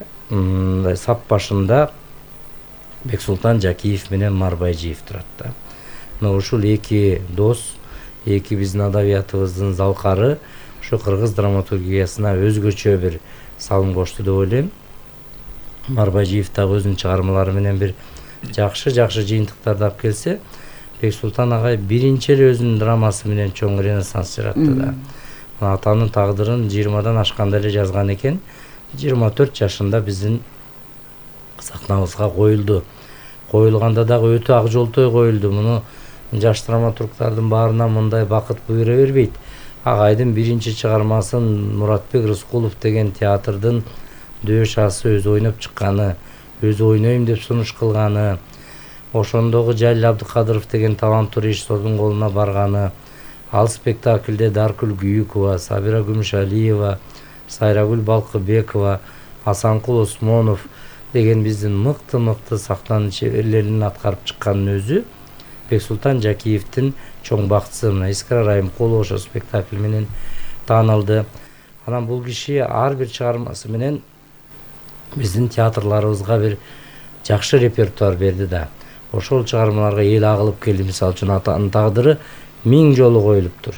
сап башында Бексултан Жакиев менен Марбайжиев турат да. Мына ушул эки дос, эки биздин адабиятыбыздын залкары ошо Кыргыз драматургиясына өзгөчө бир салым кошту деп ойлойм. Марбайжиев дагы өзүнүн чыгармалары менен бир жакшы жыйынтыктарды алып келсе, Бексултан агай биринчи эле өзүнүн драмасы менен чоң ренессанс жаратты да. Атанын тагдырын 20-дан ашканда эле жазган экен. 24 жашында биздин сахнабызга коюлду. Коюлганда дагы өтө ак жолтой коюлду. Муну жаш драматургдардын баарына мындай бакыт буйра бербейт. Агайдын биринчи чыгармасын Муратбек Рыскулов деген театрдын дөш асы өзү ойноп чыкканы, өзү ойнойм деп сунуш кылганы, ошондогу Жалил Абдыкадыров деген таланттуу режиссердун колуна барганы, ал спектакльде Даркүл Күйүкова, Сабира Күмүшалиева, Сайрагүл Балкыбекова, Асанкул Осмонов деген биздин мыкты сахнанын чеберлерин аткарып чыкканын өзү Бексултан Жакиевдин чоң бактысы. Мына Искра Райымкулова ошо спектакль менен таанылды. Анан бул киши ар бир чыгармасы менен биздин театрларыбызга бир жакшы репертуар берди да. Ошол чыгармаларга эл агылып келди. Мисалы үчүн Атанын тагдыры 1000 жолу коюлуптур.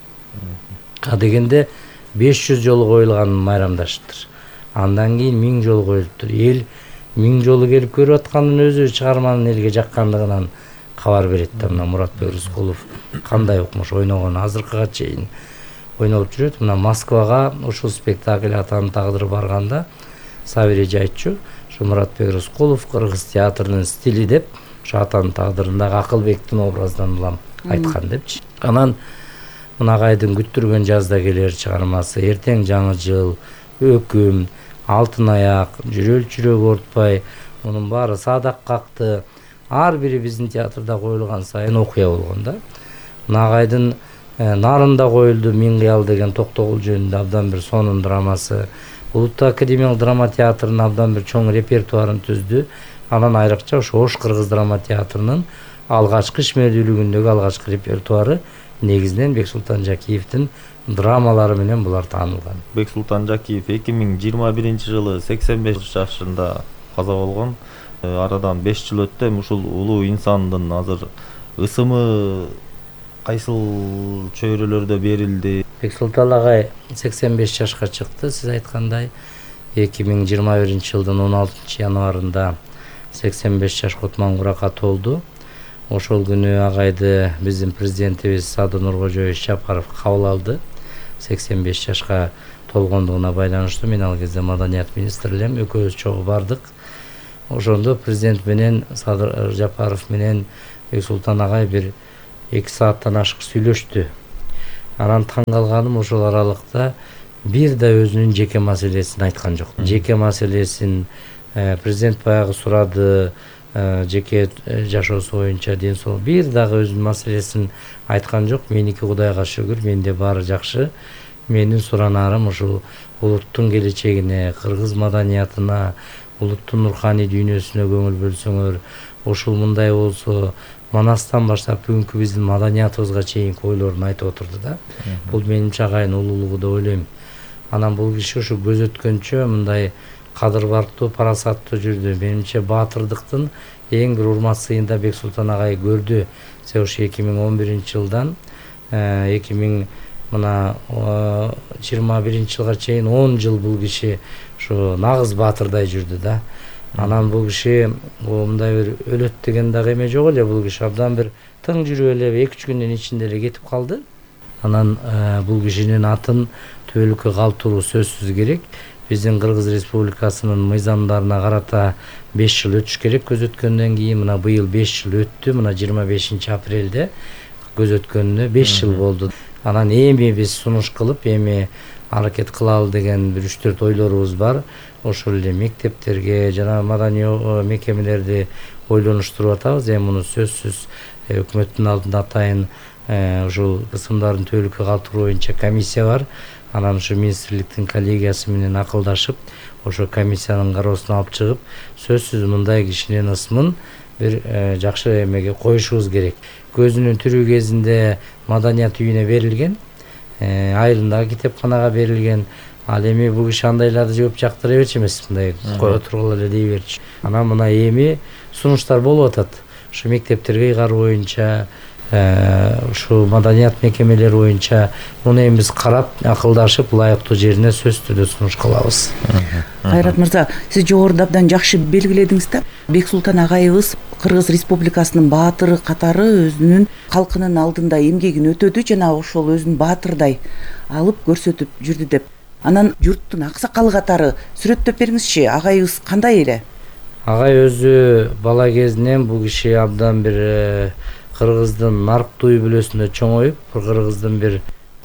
Дегенде 500 жолу коюлганын майрамдаштыр. Андан кийин 1000 жолу коюлуптур. Эл 1000 жолу келип көрүп аткандын өзү чыгарманын элге жаккандыгынан кабар берет да. Мына Муратбек Рыскулов кандай укмуш ойногон азыркыга чейин ойнолуп жүрөт. Мына Москвага ушул спектакль Атанын тагдыры барганда Сабиреже айтчу, ушу Муратбек Рыскулов кыргыз театрынын стили деп, ушу Атанын тагдырындагы Акылбектин образынан улам айткан депчи. Анан мына агайдын күттүргөн жазда келер чыгармасы, Эртең жаңы жыл, Өкүм, Алтын аяк, Жүрөл жүрөк ортпай, мунун баары Садак какты, ар бири биздин театрда коюлган сайын окуя болгон да. Мына агайдын Нарында коюлду Миң кыял деген Токтогул жөнүндө абдан бир сонун драмасы, Улуттук академиялык драма театрынын абдан бир чоң репертуарын түздү. Анан айрыкча ошо Ош кыргыз драма театрынын алгачкы ишмердүүлүгүндөгү алгачкы репертуары негизинен Бексултан Жакиевдин драмалары менен булар таанылган. Бексултан Жакиев 2021 жылы 85 жашында каза болгон. Арадан 5 жыл өттү. Ушул улуу инсандын азыр ысымы кайсыл чөйрөлөрдө берилди? Бексултан агай 85 жашка чыкты. Сиз айткандай 2021 жылдын 16 январында 85 жашка отмангуракка толду. Ошол күнү агайды биздин президентибиз Садыр Нуркожоевич Жапаров кабыл алды. 85 жашка толгондугуна байланыштуу мен ал кезде маданият министри элем, экөөбүз чогуу бардык. Ошондо президент менен Садыр Жапаров менен Бексултан агай бир 2 сааттан ашык сүйлөштү. Анан таң калганым ошол аралыкта бир да өзүнүн жеке маселесин айткан жок. Жеке маселесин президент баягы сурады, жеке жашоосу боюнча ден соолук, бир дагы өзүнүн маселесин айткан жок. Меники Кудайга шүгүр, менде баары жакшы. Менин суранарым ушул улуттун келечегине, кыргыз маданиятына, улуттун руханий дүйнөсүнө көңүл бөлсөңөр, ушул мындай болсо, Манастан баштап бүгүнкү биздин маданиятыбызга чейинки ойлорун айтып отурду да. Бул менимче агайын улуулугу деп ойлойм. Анан бул киши ушу көз өткөнчө мындай кадыр бартуу, парасаттуу жүрдү. Менимче баатырдыктын эң бир урмат сыйын да Бексултан агай көрдү. Ушу 2011 жылдан 2021 жылга чейин 10 жыл бул киши ушу нагыз баатырдай жүрдү да. Анан бул киши мындай бир өлөт деген дагы эме жок эле, бул киши абдан бир тың жүрүп эле 2-3 күндүн ичинде эле кетип калды. Анан бул кишинин атын түбөлүккө калтыруу сөзсүз керек. Биздин Кыргыз Республикасынын мыйзамдарына карата 5 жыл өтүш керек көз өткөндөн кийин. Мына быйыл 5 жыл өттү. Мына 25 апрелде көз өткөнүнө 5 жыл болду. Анан эми биз сунуш кылып, эми аракет кылалы деген бир 3-4 ойлорубуз бар. Ошол эле мектептерге жана маданий мекемелерди ойлонуштуруп атабыз. Эми муну сөзсүз өкмөттүн алдында атайын ушул кысымдардын түбөлүккө калтыруу боюнча комиссия бар. Анан ушу министрликтин коллегиясы менен акылдашып, ошо комиссиянын кароосуна алып чыгып, сөзсүз мындай кишинин ысмын бир жакшы эмеге коюшубуз керек. Көзүнүн тирүү кезинде маданият үйүнө берилген, айылындагы китепканага берилген. Ал эми бул киши андайларды жооп жактыра берчү эмес, мындай кое тургула эле дей берчү. Анан мына эми сунуштар болуп атат. Ушу мектептерге ыйгаруу боюнча, ушу маданият мекемелери боюнча муну эми биз карап, акылдашып, ылайыктуу жерине сөзсүз түрдө сунуш кылабыз. Кайрат мырза, сиз жогоруда абдан жакшы белгиледиңиз да. Бексултан агайыбыз Кыргыз Республикасынын баатыры катары өзүнүн калкынын алдында эмгегин өтөдү, жана ошол өзүн баатырдай алып көрсөтүп жүрдү деп. Анан журттун аксакалы катары сүрөттөп бериңизчи, агайыбыз кандай эле? Агай өзү бала кезинен бул киши абдан бир кыргыздын нарктуу үй бүлөсүндө чоңоюп, кыргыздын бир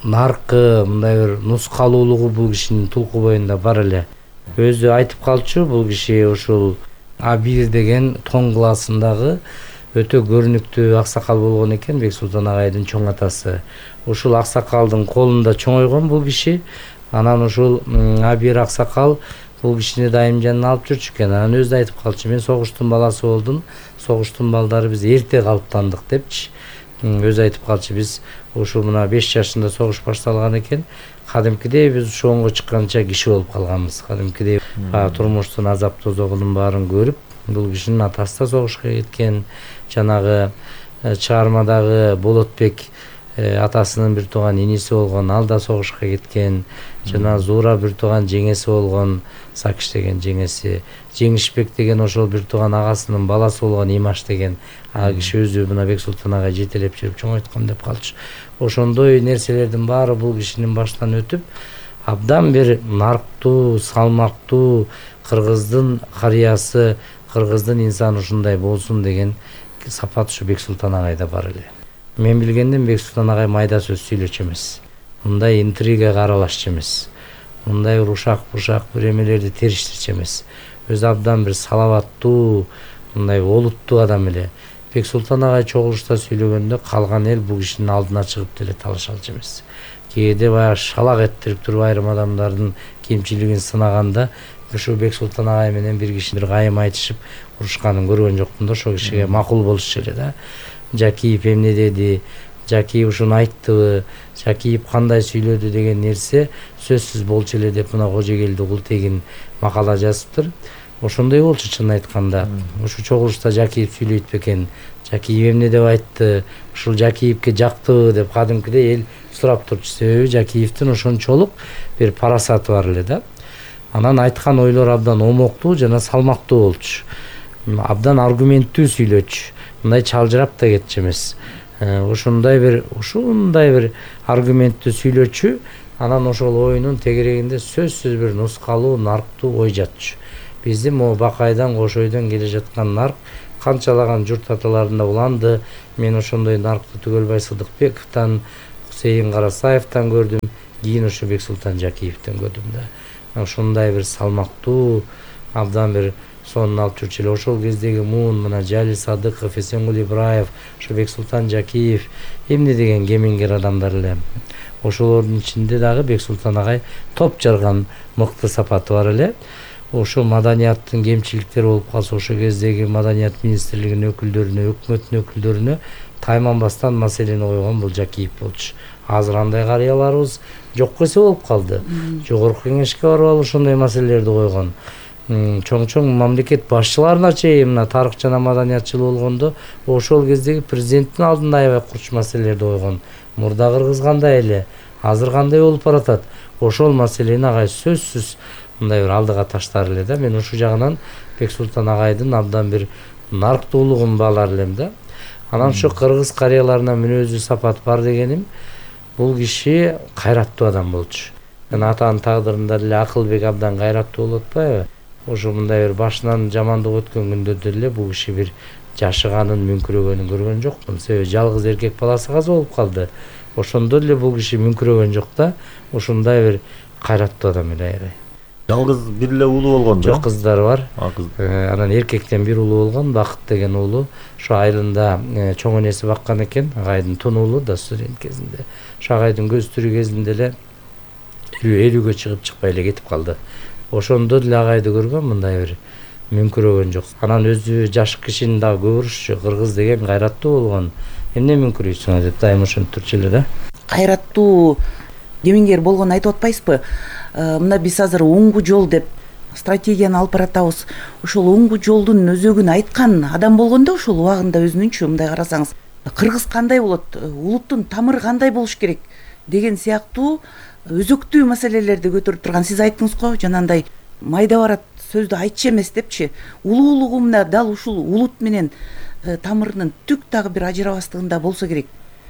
наркы, мындай бир нускалуулугу бул кишинин тулку боюнда бар эле. Өзү айтып калчу, бул киши ушул А1 деген тоң классындагы өтө көрүнүктүү аксакал болгон экен, Бексултан агайдын чоң атасы. Ушул аксакалдын колунда чоңойгон бул киши. Анан ушул А1 аксакал бул кишини дайым жанына алып жүрчү экен. Анан өзү айтып калчу, мен согуштун баласы болдум, согуштун балдары биз эрте калыптандык депчи. Өзү айтып калчу, биз ушул мына 5 жашында согуш башталган экен. Кадимкидей биз чоңго чыкканча киши болуп калганбыз. Кадимкидей турмуштун азап тозогунун баарын көрүп, бул кишинин атасы да согушка кеткен. Жанагы чыгармадагы Болотбек атасынын бир тууган иниси болгон, ал да согушка кеткен. Жана Зуура бир тууган жеңеси болгон, Сакиш деген жеңеси. Жеңишбек деген ошол бир тууган агасынын баласы болгон, Имаш деген. Киши өзү мына Бексултан агай жетелеп жүрүп чоңойткон деп калчу. Ошондой нерселердин баары бул кишинин башынан өтүп, абдан бир нарктуу, салмактуу кыргыздын карыясы, кыргыздын инсаны ушундай болсун деген сапат ушу Бексултан агайда бар эле. Мен билгенден Бексултан агай майда сөз сүйлөчү эмес. Мындай интригага аралашчу эмес. Мындай урушак-бушак бир эмелерди териштирчү эмес. Өзү абдан бир салаваттуу, мындай олуттуу адам эле. Бексултан агай чогулушта сүйлөгөндө калган эл бул кишинин алдына чыгып деле талашалчу эмес. Кээде баягы шалак эттирип туруп айрым адамдардын кемчилигин сынаганда ушу Бексултан агай менен бир киши бир кайым айтышып урушканын көргөн жокмун да, ошол кишиге макул болушу эле да. Жакиев эмне деди, Жакиев ушуну айттыбы, Жакиев кандай сүйлөдү деген нерсе сөзсүз болчу эле деп мына Кожогелди Култегин макала жазыптыр. Ошондой болчу чын айтканда. Ушу чогулушта Жакиев сүйлөйт бекен, Жакиев эмне деп айтты, ушул Жакиевке жактыбы деп кадимкидей эл сурап турчу. Себеби Жакиевдин ошончолук бир парасаты бар эле да. Анан айткан ойлор абдан омоктуу жана салмактуу болчу. Абдан аргументтүү сүйлөчү. Мындай чалжырап да кетчү эмес. Ушундай бир аргументтүү сүйлөчү. Анан ошол оюнун тегерегинде сөзсүз бир нускалуу, нарктуу ой жатчу. Биздин могу Бакайдан, Кошойдон келе жаткан нарк канчалаган журт аталарында уланды. Мен ошондой наркты Түгөлбай Сыдыкбековдон, Хусейин Карасаевдон көрдүм, кийин ушу Бексултан Жакиевден көрдүм да. Ошондой бир салмактуу, абдан бир сонун алып жүрчү эле. Ошол кездеги муун мына Жалил Садыков, Эсенгул Ибраев, ушу Бексултан Жакиев эмне деген кемингер адамдар эле. Ошолордун ичинде дагы Бексултан агай топ жарган мыкты сапаты бар эле. Ошо маданияттын кемчиликтери болуп калса, ошол кездеги маданият министрлигинин өкүлдөрүнө, өкмөттүн өкүлдөрүнө тайманбастан маселени койгон бул Жакиев болчу. Азыр андай карыяларыбыз жок десе болуп калды. Жогорку кеңешке барып ошондой маселелерди койгон. Чоң мамлекет башчыларына чейин мына тарых жана маданиятчыл болгондо ошол кездеги президенттин алдында аябай курч маселелерди койгон. Мурда Кыргыз кандай эле, азыр кандай болуп баратат? Ошол маселени агай сөзсүз мындай бир алдыга таштар эле да. Мен ушул жагынан Бексултан агайдын абдан бир нарктуулугун баалар элем да. Анан ушу кыргыз карыяларына мүнөзү сапат бар дегеним, бул киши кайраттуу адам болчу. Атанын тагдырында деле Акылбек абдан кайраттуу болуп атпайбы? Ошо мындай бир башынан жамандык өткөн күндөрдө деле бул киши бир жашыганын, мүңкүрөгөнүн көргөн жокмун. Себеби жалгыз эркек баласы каза болуп калды. Ошондо деле бул киши мүңкүрөгөн жок да. Ушундай бир кайраттуу адам эле аябай. Жалгыз бир эле уулу болгон да? Жок, кыздары бар. Анан эркектен бир уулу болгон, Бакыт деген уулу. Ошо айылында чоң энеси баккан экен, агайдын тун уулу да студент кезинде. Ошо агайдын көз түрү кезинде эле 50-ге чыгып чыкпай эле кетип калды. Ошондо деле агайды көргөн, мындай бир мүңкүрөгөн жок. Анан өзү жаш кишини дагы көп урушчу, кыргыз деген кайраттуу болгон. Эмне мүңкүрөйсүң деп дайым ошентип турчу эле да. Кайраттуу кемингер болгонун айтып атпайсызбы? Мына биз азыр оңгу жол деп стратегияны алып баратабыз. Ошол оңгу жолдун өзөгүн айткан адам болгондо ошол убагында өзүнүнчө мындай карасаңыз, кыргыз кандай болот, улуттун тамыры кандай болуш керек деген сыяктуу өзөктүү маселелерди көтөрүп турган. Сиз айттыңыз го, жанагындай майда барат сөздү айтчу эмес депчи. Улуулугу мына дал ушул улут менен тамырынын түк дагы бир ажырабастыгында болсо керек.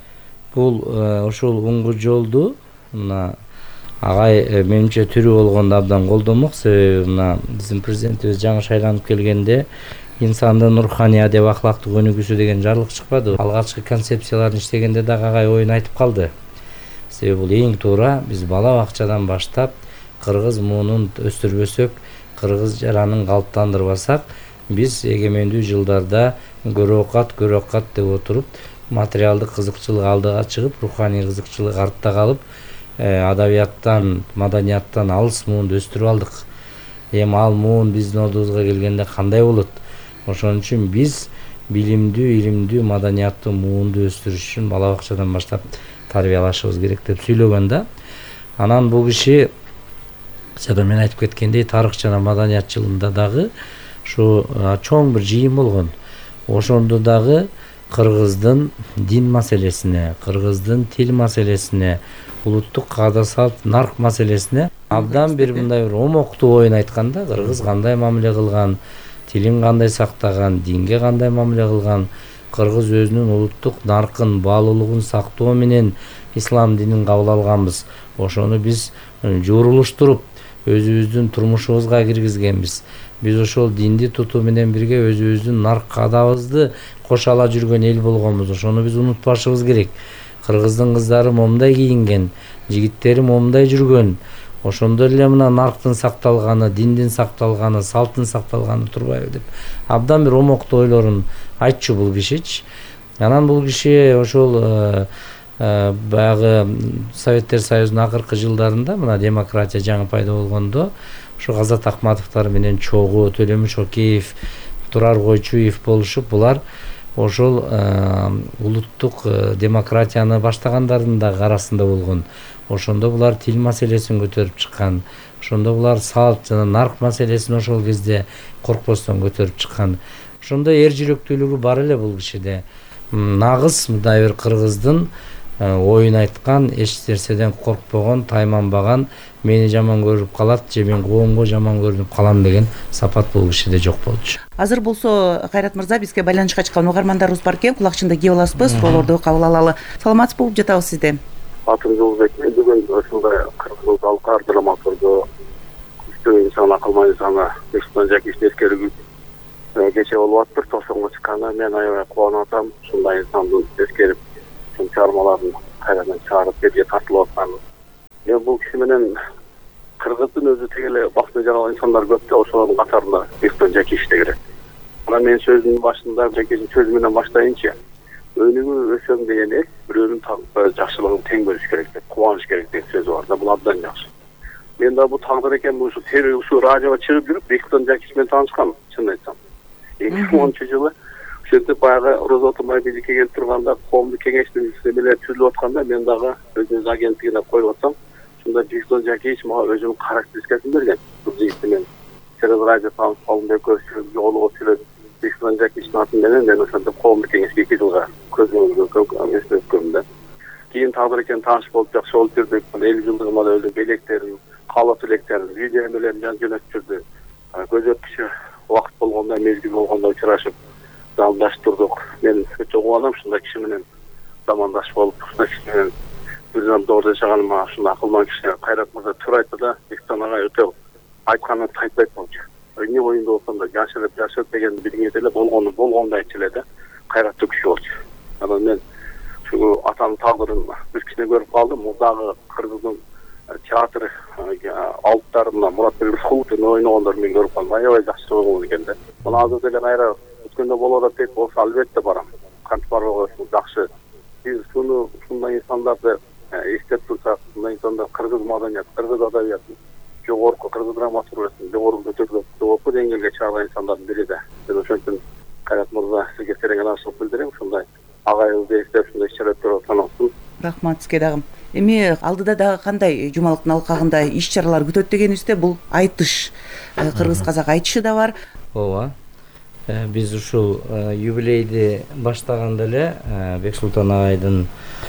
Бул ошол оңгу жолду мына агай менимче тирүү болгондо абдан колдомок. Себеби мына биздин президентибиз жаңы шайланып келгенде инсандын руханий адеп ахлактык өнүгүүсү деген жарлык чыкпады. Алгачкы концепцияларын иштегенде дагы агай оюн айтып калды. Себеби бул эң туура, биз бала бакчадан баштап кыргыз муунун өстүрбөсөк, кыргыз жаранын калыптандырбасак, биз эгемендүү жылдарда көрөкат деп отуруп, материалдык кызыкчылык алдыга чыгып, руханий кызыкчылык артта калып, адабияттан, маданияттан алыс муунду өстүрүп алдык. Эми ал муун биздин ордубузга келгенде кандай болот? Ошон үчүн биз билимдүү, илимдүү, маданияттуу муунду өстүрүш үчүн бала бакчадан баштап тарбиялашыбыз керек деп сүйлөгөн да. Анан бул киши жада мен айтып кеткендей тарых жана маданият жылында дагы ушу чоң бир жыйын болгон. Ошондо дагы кыргыздын дин маселесине, кыргыздын тил маселесине, улуттук каада салт, нарк маселесине абдан бир мындай бир омоктуу оюн айткан да. Кыргыз кандай мамиле кылган, тилин кандай сактаган, динге кандай мамиле кылган, кыргыз өзүнүн улуттук наркын, баалуулугун сактоо менен ислам динин кабыл алганбыз. Ошону биз жуурулуштуруп өзүбүздүн турмушубузга киргизгенбиз. Биз ошол динди тутуу менен бирге өзүбүздүн нарк каадабызды кошо ала жүргөн эл болгонбуз. Ошону биз унутпашыбыз керек. Кыргыздын кыздары момундай кийинген, жигиттери момундай жүргөн. Ошондо эле мына нарктын сакталганы, диндин сакталганы, салттын сакталганы турбайбы деп абдан бир омоктуу ойлорун айтчу бул кишичи. Анан бул киши ошол баягы Советтер Союзунун акыркы жылдарында мына демократия жаңы пайда болгондо ушу Азат Акматовдор менен чогуу, Төлөмүш Океев, Турар Койчуев болушуп, булар ошол улуттук демократияны баштагандардын дагы арасында болгон. Ошондо булар тил маселесин көтөрүп чыккан. Ошондо булар салт жана нарк маселесин ошол кезде коркпостон көтөрүп чыккан. Ошондо эр жүрөктүүлүгү бар эле бул кишиде. Нагыз мындай бир кыргыздын оюн айткан, эч нерседен коркпогон, тайманбаган, мени жаман көрүп калат же мен коомго жаман көрүнүп калам деген сапат бул кишиде жок болчу. Азыр болсо Кайрат мырза бизге байланышка чыккан угармандарыбыз бар экен, кулакчында кээ аласызбы, суроолорду кабыл алалы. Саламатсыз болуп жатабыз сизде. Атым Жолбек, мен бүгүн ушундай кыргыз алкар драматургу, күчтүү инсан, акылман инсаны Бексултан Жакиевичти эскерүү кече болуп атыптыр. Тосонго чыкканы мен аябай кубанып атам. Ушундай инсанды эскерип, чыгармаларын кайрадан чыгарып жерге тартылып атканы. Мен бул киши менен кыргыздын өзү тегеле бактын жаралган инсандар көп да, ошонун катарында Бексултан Жакиевич да кирет. Анан мен сөзүнүн башында Жакиевичтин сөзү менен баштайынчы, өнүгүү өсөм деген эл бирөөнүн жакшылыгын тең бөлүш керек деп, кубаныш керек деген сөзү бар да, бул абдан жакшы. Мен да бул тагдыр экен, ушу ушу радиого чыгып жүрүп Бексултан Жакиевич менен таанышкам, чынын айтсам. 2010-жылы ошентип баягы Роза Отунбай бийликке келип турганда, коомдук кеңештин эмелери түзүлүп атканда, мен дагы өзүнүн агенттигине коюп атсам, ушунда Бексултан Жакиевич мага өзүнүн характеристикасын берген. Бул жигитти мен через радио таанышып калдым, экөөбүз жолугуп сүйлөдүк. Бексултан Жакиевичтин атын менен мен ошентип коомдук кеңешке 2 жылга көзөмөлгөм да. Кийин тагдыр экен таанышып болуп жакшы болуп жүрдүк. 50 жылдыгыма да өзүнүн белектерин, каалоо тилектерин, видео эмелерин жазып жөнөтүп жүрдү. Көз өткүчү убакыт болгондо, мезгил болгондо учурашып, замандаштырдык. Мен өтө кубанам ушундай киши менен замандаш болуп, ушундай киши менен бир заманда жашаганыма. Ушундай акылман киши Кайрат мырза туура айтты да, Бексултан агай өтө айтканын тайтпайт болчу. Эмне боюнда болсондо жашырып деген биринге деле болгондой айтчу эле да, кайраттуу киши болчу. Анан мен ушу атанын тагдырын бир кичине көрүп калдым. Мурдагы кыргыздын театр алыптарына Муратбек Рыскуловдун ойногондорун мен көрүп калдым. Аябай жакшы болгон экен да. Мына азыр деле кайра өткөндө болуп атат дейт болсо, албетте барам. Кантип барбай жакшы. Биз ушундай инсандарды эстеп турсак, ушундай инсандар кыргыз маданият, кыргыз адабиятын жогорку, кыргыз драматургиясын жогорку деңгээлге чыгарган инсандардын бири да. Мен ошон үчүн Кайрат мырза сизге терең ынаанчылык билдирем. Ушундай агайыбызды эстеп, ушундай иш-чара өткөрүп атканыңыз. Рахмат сизге дагы. Эми алдыда дагы кандай жумалыктын алкагында иш-чаралар күтөт дегенибизде, бул айтыш, кыргыз казак айтышы да бар. Ооба. Биз ушул юбилейди баштаганда эле Бексултан агайдын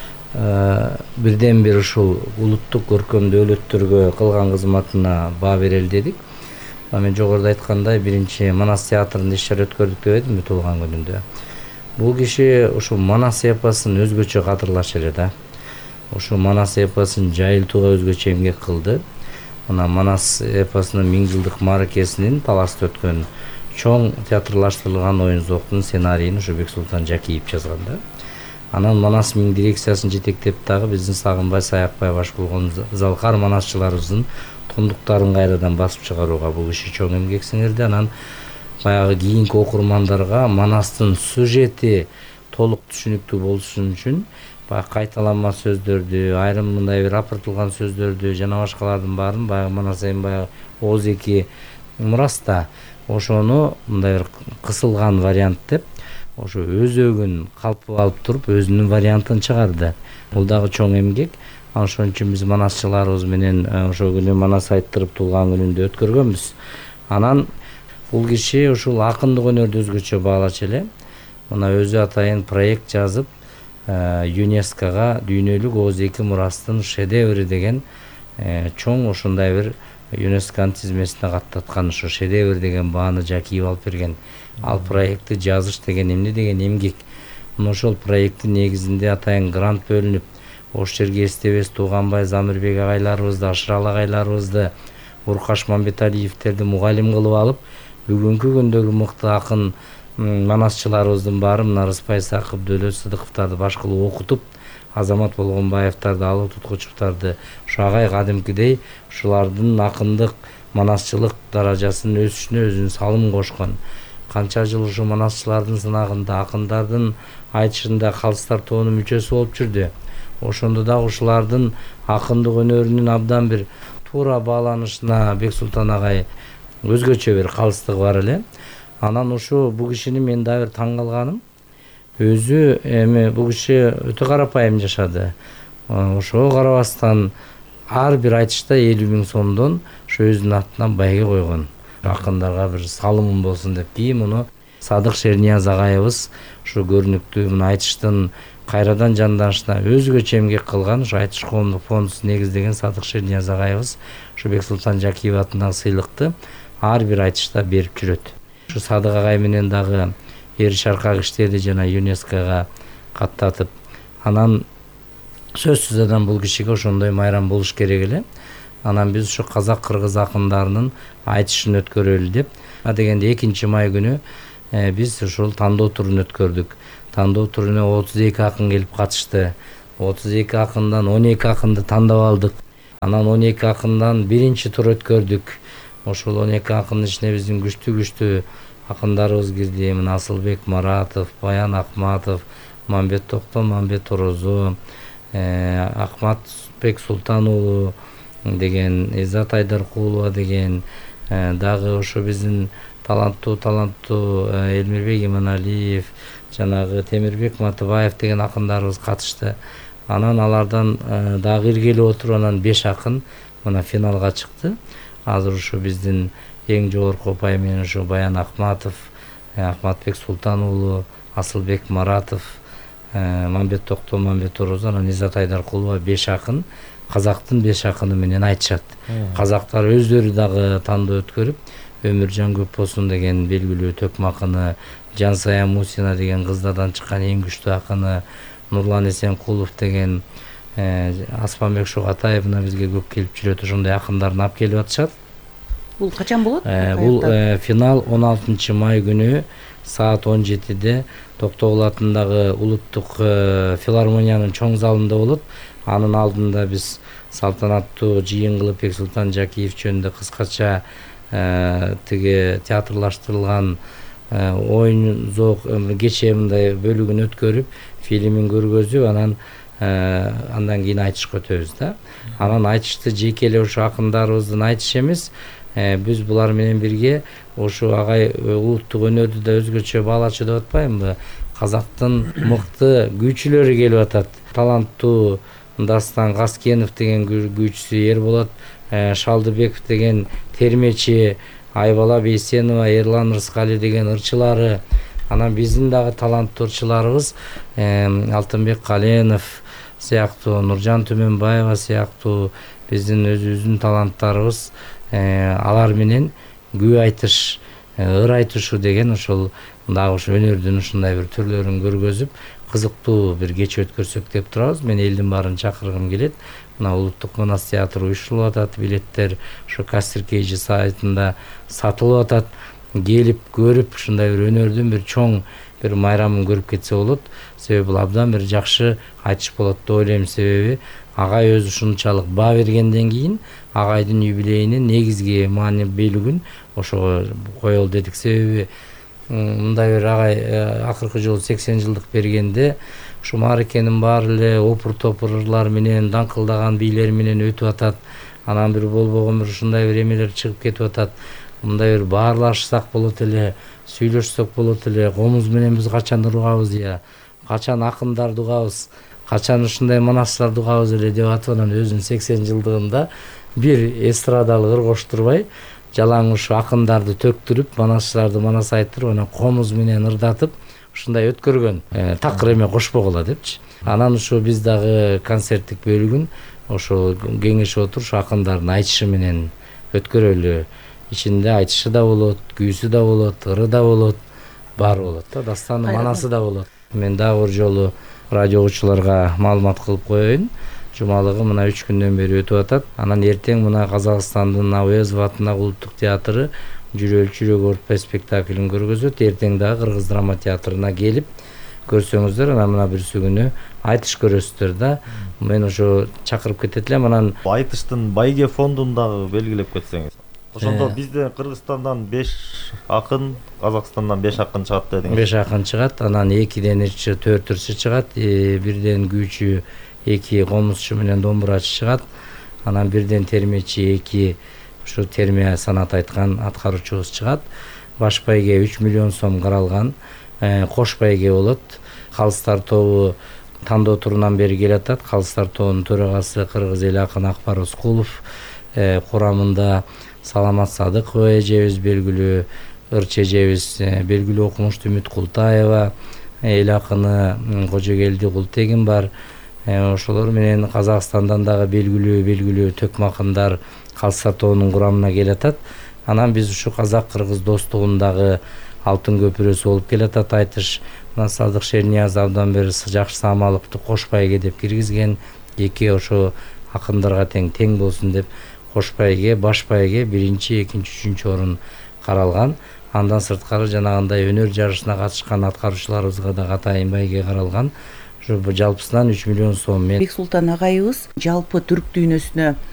бирден бир ушул улуттук көркөм дөөлөттөргө кылган кызматына баа берели дедик. Мен жогоруда айткандай, биринчи Манас театрында иш-чара өткөрдүк деп эдим туулган күнүндө. Бул киши ушул Манас эпосун өзгөчө кадырлаш эле да. Ушул Манас эпосун жайылтууга өзгөчө эмгек кылды. Мына Манас эпосунун 1000 жылдык мааракесинин таласта өткөн чоң театрлаштырылган оюн зоктун сценарийин ушу Бексултан Жакиев жазган да. Анан Манас миң дирекциясын жетектеп дагы биздин Сагынбай Саякбай баш болгон залкар манасчыларыбыздын томдуктарын кайрадан басып чыгарууга бул киши чоң эмгек сиңирди. Анан баягы кийинки окурмандарга Манастын сюжети толук түшүнүктүү болушун үчүн баягы кайталанма сөздөрдү, айрым мындай бир апыртылган сөздөрдү жана башкалардын баарын баягы Манас эми баягы Ооз-2 мураста ошону мындай бир кысылган вариант деп ошо өзөгүн калпып алып туруп өзүнүн вариантын чыгарды. Бул дагы чоң эмгек. Ошон үчүн биз манасчыларыбыз менен ошол күнү Манас айттырып туулган күнүндө өткөргөнбүз. Анан бул киши ушул акындык өнөрдү өзгөчө баалачу эле. Мына өзү атайын проект жазып, ЮНЕСКОга дүйнөлүк Ооз-2 мурастын шедеври деген чоң ушундай бир ЮНЕСКОнун тизмесине каттаткан ушу шедевр деген бааны Жакиев алып берген. Ал проектти жазыш деген эмне деген эмгек. Ошол проекттин негизинде атайын грант бөлүнүп, ош жерге эстебес Тууганбай Замирбек агайларыбызды, Ашырал агайларыбызды, Уркаш Мамбеталиевтерди мугалим кылып алып, бүгүнкү күндөгү мыкты акын манасчыларыбыздын баары мына Рыспай Сакып, Дөөлөт Сыдыковдорду баш кылып окутуп, Азамат Болгонбаевдарды, Алы Туткучевдорду ушу агай кадимкидей ушулардын акындык, манасчылык даражасынын өсүшүнө өзүнүн салымын кошкон. Канча жыл ушу манасчылардын сынагында, акындардын айтышында Калыстар тоонун мүчөсү болуп жүрдү. ошондо дагы ушулардын акындык өнөрүнүн абдан бир туура бааланышына Бексултан агай өзгөчө бир калыстыгы бар эле. Анан ушу бул кишини мен дагы бир таң калганым, өзү эми бул киши өтө карапайым жашады. Ошого карабастан ар бир айтышта 50.000 сомдон ошо өзүнүн атынан байге койгон. Акындарга бир салымым болсун деп. Кийин муну Садык Шернияз агайыбыз ушу көрүнүктүү муну айтыштын кайрадан жанданышына өзгөчө эмгек кылган, ушу айтыш коомдук фондусун негиздеген Садык Шернияз агайыбыз ушу Бексултан Жакиев атындагы сыйлыкты ар бир айтышта берип жүрөт. Ушу Садык агай менен дагы эр шаркак иштерди жана ЮНЕСКОга каттатып, анан сөзсүз адам бул кишиге ошондой майрам болуш керек эле. Анан биз ушу казак кыргыз акындарынын айтышын өткөрөлү деп, адегенде 2 май күнү биз ушул тандоо турун өткөрдүк. Тандоо туруна 32 акын келип катышты. 32 акындан 12 акынды тандап алдык. Анан 12 акындан биринчи тур өткөрдүк. Ошол 12 акындын ичине биздин күчтүү акындарыбыз кирди. Мына Асылбек Маратов, Баян Акматов, Мамбет Токтон, Мамбет Орозо, Акматбек Султан уулу деген, Иззат Айдаркулова деген, дагы ошо биздин таланттуу Элмирбек Иманалиев, жанагы Темирбек Матыбаев деген акындарыбыз катышты. Анан алардан дагы иргелеп отуруп, анан 5 акын мына финалга чыкты. Азыр ушу биздин эң жогорку упай менен ушу Баян Акматов, Акматбек Султан уулу, Асылбек Маратов, Мамбет Токтон, Мамбет Орозо, анан Иззат Айдаркулова 5 акын казактын 5 акыны менен айтышат. Казактар өздөрү дагы тандоо өткөрүп, Өмүржан Көпбосун деген белгилүү төкмө акыны, Жансая Мусина деген кыздардан чыккан эң күчтүү акыны, Нурлан Эсенкулов деген, Аспанбек Шугатаев мына бизге көп келип жүрөт, ошондой акындарды алып келип атышат. Бул качан болот? Бул финал 16 май күнү саат 17-де Токтогул атындагы улуттук филармониянын чоң залында болот. Анын алдында биз салтанаттуу жыйын кылып Бексултан Жакиев жөнүндө кыскача тиги театрлаштырылган оюн зоок кечээ мындай бөлүгүн өткөрүп, фильмин көргөзүп, андан кийин айтышка өтөбүз да. Анан айтышты жеке эле ошо акындарыбыздын айтышы эмес, биз булар менен бирге ошо агай улуттук өнөрдү да өзгөчө баалачу деп атпаймынбы? Казактын мыкты күйчүлөрү келип атат. Таланттуу Дастан Гаскенов деген күйчүсү, Эрболот Шалдыбеков деген термечи, Айбала Бейсенова, Эрлан Рыскали деген ырчылары, анан биздин дагы таланттуу ырчыларыбыз Алтынбек Каленов сыяктуу, Нуржан Түмөнбаева сыяктуу биздин өзүбүздүн таланттарыбыз алар менен күй айтыш, ыр айтышуу деген ошол дагы ошо өнөрдүн ушундай бир түрлөрүн көргөзүп, кызыктуу бир кече өткөрсөк деп турабыз. Мен элдин баарын чакыргым келет. Мына улуттук Манас театры уюштурулуп атат, билеттер ошо Кастер Кейжи сайтында сатылып атат. Келип көрүп, ушундай бир өнөрдүн бир чоң бир майрамын көрүп кетсе болот. Себеби бул абдан бир жакшы айтыш болот деп ойлойм. Себеби агай өзү ушунчалык баа бергенден кийин агайдын юбилейинин негизги маани белүгүн ошого коелу дедик. Себеби мындай бир агай акыркы жолу 80 жылдык бергенде ушу мааракенин баары эле опур топурлар менен, даңкылдаган бийлер менен өтүп атат. Анан бир болбогон бир ушундай бир эмелер чыгып кетип атат. Мындай бир баарлашсак болот эле, сүйлөшсөк болот эле. Комуз менен биз качан угабыз, качан акындарды угабыз, качан ушундай манасларды угабыз эле деп атып, анан өзүнүн 80 жылдыгында бир эстрадалык ыр коштурбай, жалаң ушу акындарды төктүрүп, манасчыларды манас айттырып, анан комуз менен ырдатып, ушундай өткөргөн. Такыр эме кошпогула депчи. Анан ушу биз дагы концерттик бөлүгүн ошо кеңешип отуруп, ушу акындардын айтышы менен өткөрөлү. Ичинде айтышы да болот, күйсү да болот, ыры да болот, баары болот да, дастаны манасы да болот. Мен дагы бир жолу радио угуучуларга маалымат кылып коеюн. Жумалыгы мына 3 күндөн бери өтүп атат. Анан эртең мына Казакстандын Ауезов атындагы улуттук театры Жүрөк Өртпөй спектаклин көргөзөт. Эртең дагы Кыргыз драма театрына келип көрсөңүздөр, анан мына бирси күнү айтыш көрөсүздөр да. Мен ошо чакырып кетет элем. Анан айтыштын байге фондун дагы белгилеп кетсеңиз. Ошондо бизде Кыргызстандан 5 акын, Казакстандан 5 акын чыгат дедиңиз. 5 акын чыгат, анан 2ден 4 ырчы чыгат, 1ден күйчү, 2 комузчу менен домбурачы чыгат. Анан бирден термечи, 2 ушу терме санат айткан аткаруучубуз чыгат. Баш байге 3 миллион сом каралган. Кош байге болот. Калыстар тобу тандоо турунан бери келатат. Калыстар тобунун төрагасы Кыргыз эл акыны Акбар Ускулов, курамында Саламат Садыкова эжебиз белгилүү, Ырч эжебиз белгилүү окумуштуу Үмүт Култаева, эл акыны Кожогелди Култегин бар. Ошолор менен Казакстандан дагы белгилүү төкмө акындар Калыстар тобунун курамына келатат. Анан биз ушу казак-кыргыз достугундагы алтын көпүрөсү болуп келатат айтыш. Мына Садык Шернияз абдан бери жакшы Самаловду Кош байге деп киргизген. 2 ошо акындарга тең болсун деп Кош байге, Баш байге 1-2, 3 орун каралган. Андан сырткары жанагындай өнөр жарышына катышкан аткаруучуларыбызга да Атайын байге каралган. Жалпысынан 3 миллион сом. Бексултан агайыбыз жалпы түрк дүйнөсүнө